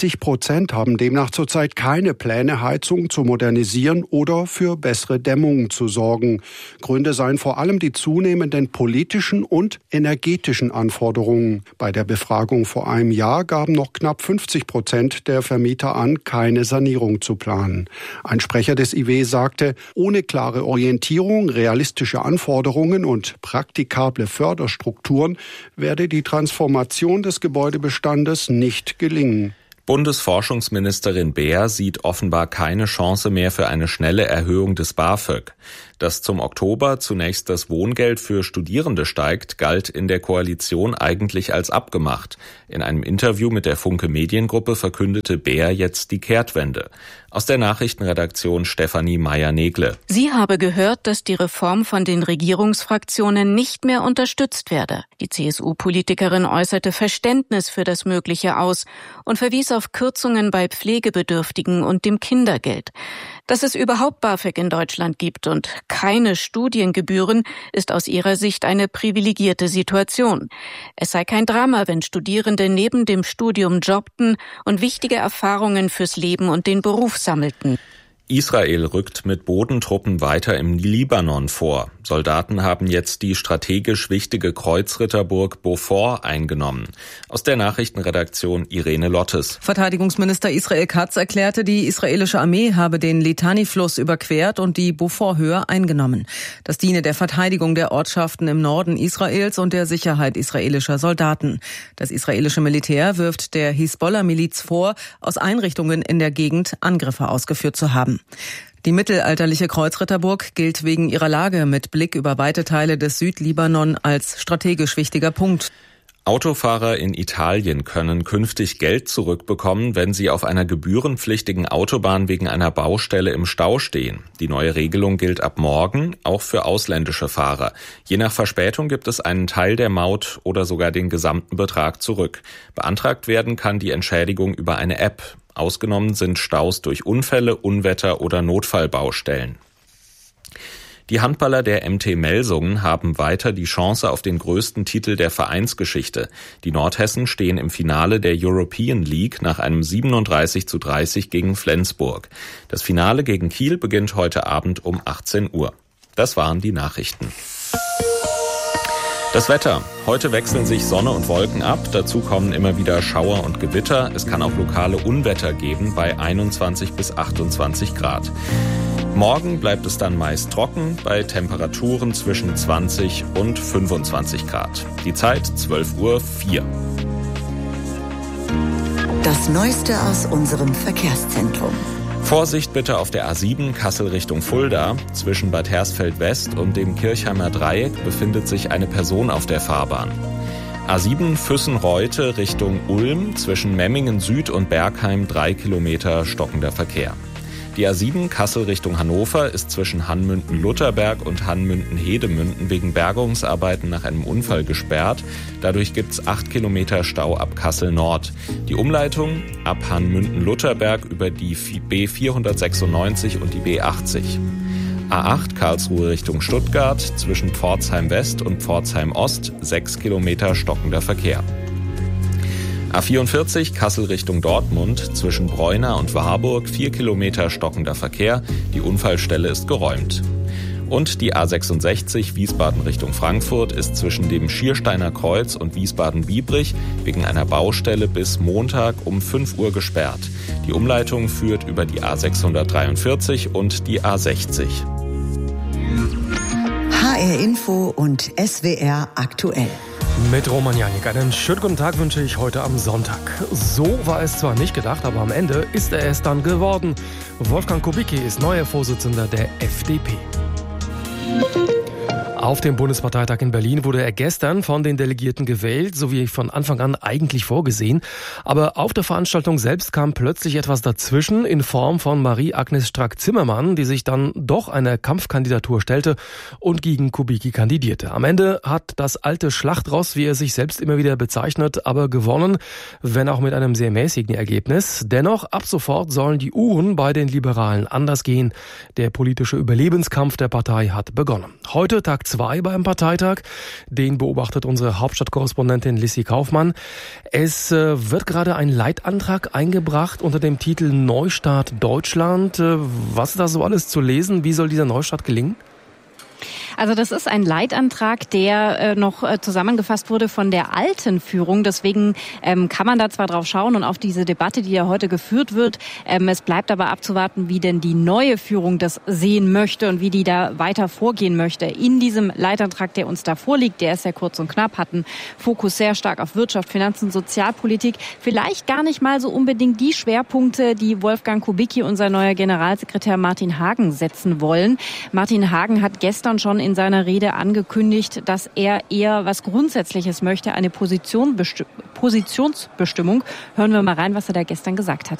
60% haben demnach zurzeit keine Pläne, Heizung zu modernisieren oder für bessere Dämmung zu sorgen. Gründe seien vor allem die zunehmenden politischen und energetischen Anforderungen. Bei der Befragung vor einem Jahr gaben noch knapp 50% der Vermieter an, keine Sanierung zu planen. Ein Sprecher des IW sagte, ohne klare Orientierung, realistische Anforderungen und praktikable Förderstrukturen werde die Transformation des Gebäudebestandes nicht gelingen. Bundesforschungsministerin Beer sieht offenbar keine Chance mehr für eine schnelle Erhöhung des BAföG. Dass zum Oktober zunächst das Wohngeld für Studierende steigt, galt in der Koalition eigentlich als abgemacht. In einem Interview mit der Funke Mediengruppe verkündete Beer jetzt die Kehrtwende. Aus der Nachrichtenredaktion Stefanie Meyer-Negle. Sie habe gehört, dass die Reform von den Regierungsfraktionen nicht mehr unterstützt werde. Die CSU-Politikerin äußerte Verständnis für das Mögliche aus und verwies auf Kürzungen bei Pflegebedürftigen und dem Kindergeld. Dass es überhaupt BAföG in Deutschland gibt und keine Studiengebühren, ist aus ihrer Sicht eine privilegierte Situation. Es sei kein Drama, wenn Studierende neben dem Studium jobbten und wichtige Erfahrungen fürs Leben und den Beruf sammelten. Israel rückt mit Bodentruppen weiter im Libanon vor. Soldaten haben jetzt die strategisch wichtige Kreuzritterburg Beaufort eingenommen. Aus der Nachrichtenredaktion Irene Lottes. Verteidigungsminister Israel Katz erklärte, die israelische Armee habe den Litani-Fluss überquert und die Beaufort-Höhe eingenommen. Das diene der Verteidigung der Ortschaften im Norden Israels und der Sicherheit israelischer Soldaten. Das israelische Militär wirft der Hisbollah-Miliz vor, aus Einrichtungen in der Gegend Angriffe ausgeführt zu haben. Die mittelalterliche Kreuzritterburg gilt wegen ihrer Lage mit Blick über weite Teile des Südlibanon als strategisch wichtiger Punkt. Autofahrer in Italien können künftig Geld zurückbekommen, wenn sie auf einer gebührenpflichtigen Autobahn wegen einer Baustelle im Stau stehen. Die neue Regelung gilt ab morgen auch für ausländische Fahrer. Je nach Verspätung gibt es einen Teil der Maut oder sogar den gesamten Betrag zurück. Beantragt werden kann die Entschädigung über eine App. Ausgenommen sind Staus durch Unfälle, Unwetter oder Notfallbaustellen. Die Handballer der MT Melsungen haben weiter die Chance auf den größten Titel der Vereinsgeschichte. Die Nordhessen stehen im Finale der European League nach einem 37:30 gegen Flensburg. Das Finale gegen Kiel beginnt heute Abend um 18 Uhr. Das waren die Nachrichten. Das Wetter. Heute wechseln sich Sonne und Wolken ab. Dazu kommen immer wieder Schauer und Gewitter. Es kann auch lokale Unwetter geben bei 21 bis 28 Grad. Morgen bleibt es dann meist trocken bei Temperaturen zwischen 20 und 25 Grad. Die Zeit 12:04 Uhr. Das Neueste aus unserem Verkehrszentrum. Vorsicht bitte auf der A7 Kassel Richtung Fulda. Zwischen Bad Hersfeld West und dem Kirchheimer Dreieck befindet sich eine Person auf der Fahrbahn. A7 Füssen-Reute Richtung Ulm. Zwischen Memmingen Süd und Bergheim 3 Kilometer stockender Verkehr. Die A7 Kassel Richtung Hannover ist zwischen Hanmünden-Lutherberg und Hanmünden-Hedemünden wegen Bergungsarbeiten nach einem Unfall gesperrt. Dadurch gibt's 8 Kilometer Stau ab Kassel Nord. Die Umleitung ab Hanmünden-Lutherberg über die B496 und die B80. A8 Karlsruhe Richtung Stuttgart zwischen Pforzheim West und Pforzheim Ost 6 Kilometer stockender Verkehr. A44 Kassel Richtung Dortmund zwischen Breuna und Warburg 4 Kilometer stockender Verkehr. Die Unfallstelle ist geräumt. Und die A66 Wiesbaden Richtung Frankfurt ist zwischen dem Schiersteiner Kreuz und Wiesbaden-Biebrich wegen einer Baustelle bis Montag um 5 Uhr gesperrt. Die Umleitung führt über die A643 und die A60. HR Info und SWR aktuell. Mit Roman Janik. Einen schönen guten Tag wünsche ich heute am Sonntag. So war es zwar nicht gedacht, aber am Ende ist er es dann geworden. Wolfgang Kubicki ist neuer Vorsitzender der FDP. Auf dem Bundesparteitag in Berlin wurde er gestern von den Delegierten gewählt, so wie von Anfang an eigentlich vorgesehen. Aber auf der Veranstaltung selbst kam plötzlich etwas dazwischen in Form von Marie-Agnes Strack-Zimmermann, die sich dann doch einer Kampfkandidatur stellte und gegen Kubicki kandidierte. Am Ende hat das alte Schlachtross, wie er sich selbst immer wieder bezeichnet, aber gewonnen, wenn auch mit einem sehr mäßigen Ergebnis. Dennoch, ab sofort sollen die Uhren bei den Liberalen anders gehen. Der politische Überlebenskampf der Partei hat begonnen. Heute Tag 2 beim Parteitag. Den beobachtet unsere Hauptstadtkorrespondentin Lissy Kaufmann. Es wird gerade ein Leitantrag eingebracht unter dem Titel Neustart Deutschland. Was ist da so alles zu lesen? Wie soll dieser Neustart gelingen? Also das ist ein Leitantrag, der noch zusammengefasst wurde von der alten Führung. Deswegen kann man da zwar drauf schauen und auf diese Debatte, die ja heute geführt wird. Es bleibt aber abzuwarten, wie denn die neue Führung das sehen möchte und wie die da weiter vorgehen möchte. In diesem Leitantrag, der uns da vorliegt, der ist sehr kurz und knapp, hat einen Fokus sehr stark auf Wirtschaft, Finanzen, Sozialpolitik. Vielleicht gar nicht mal so unbedingt die Schwerpunkte, die Wolfgang Kubicki und sein neuer Generalsekretär Martin Hagen setzen wollen. Martin Hagen hat gestern schon in seiner Rede angekündigt, dass er eher was Grundsätzliches möchte, eine Positionsbestimmung. Hören wir mal rein, was er da gestern gesagt hat.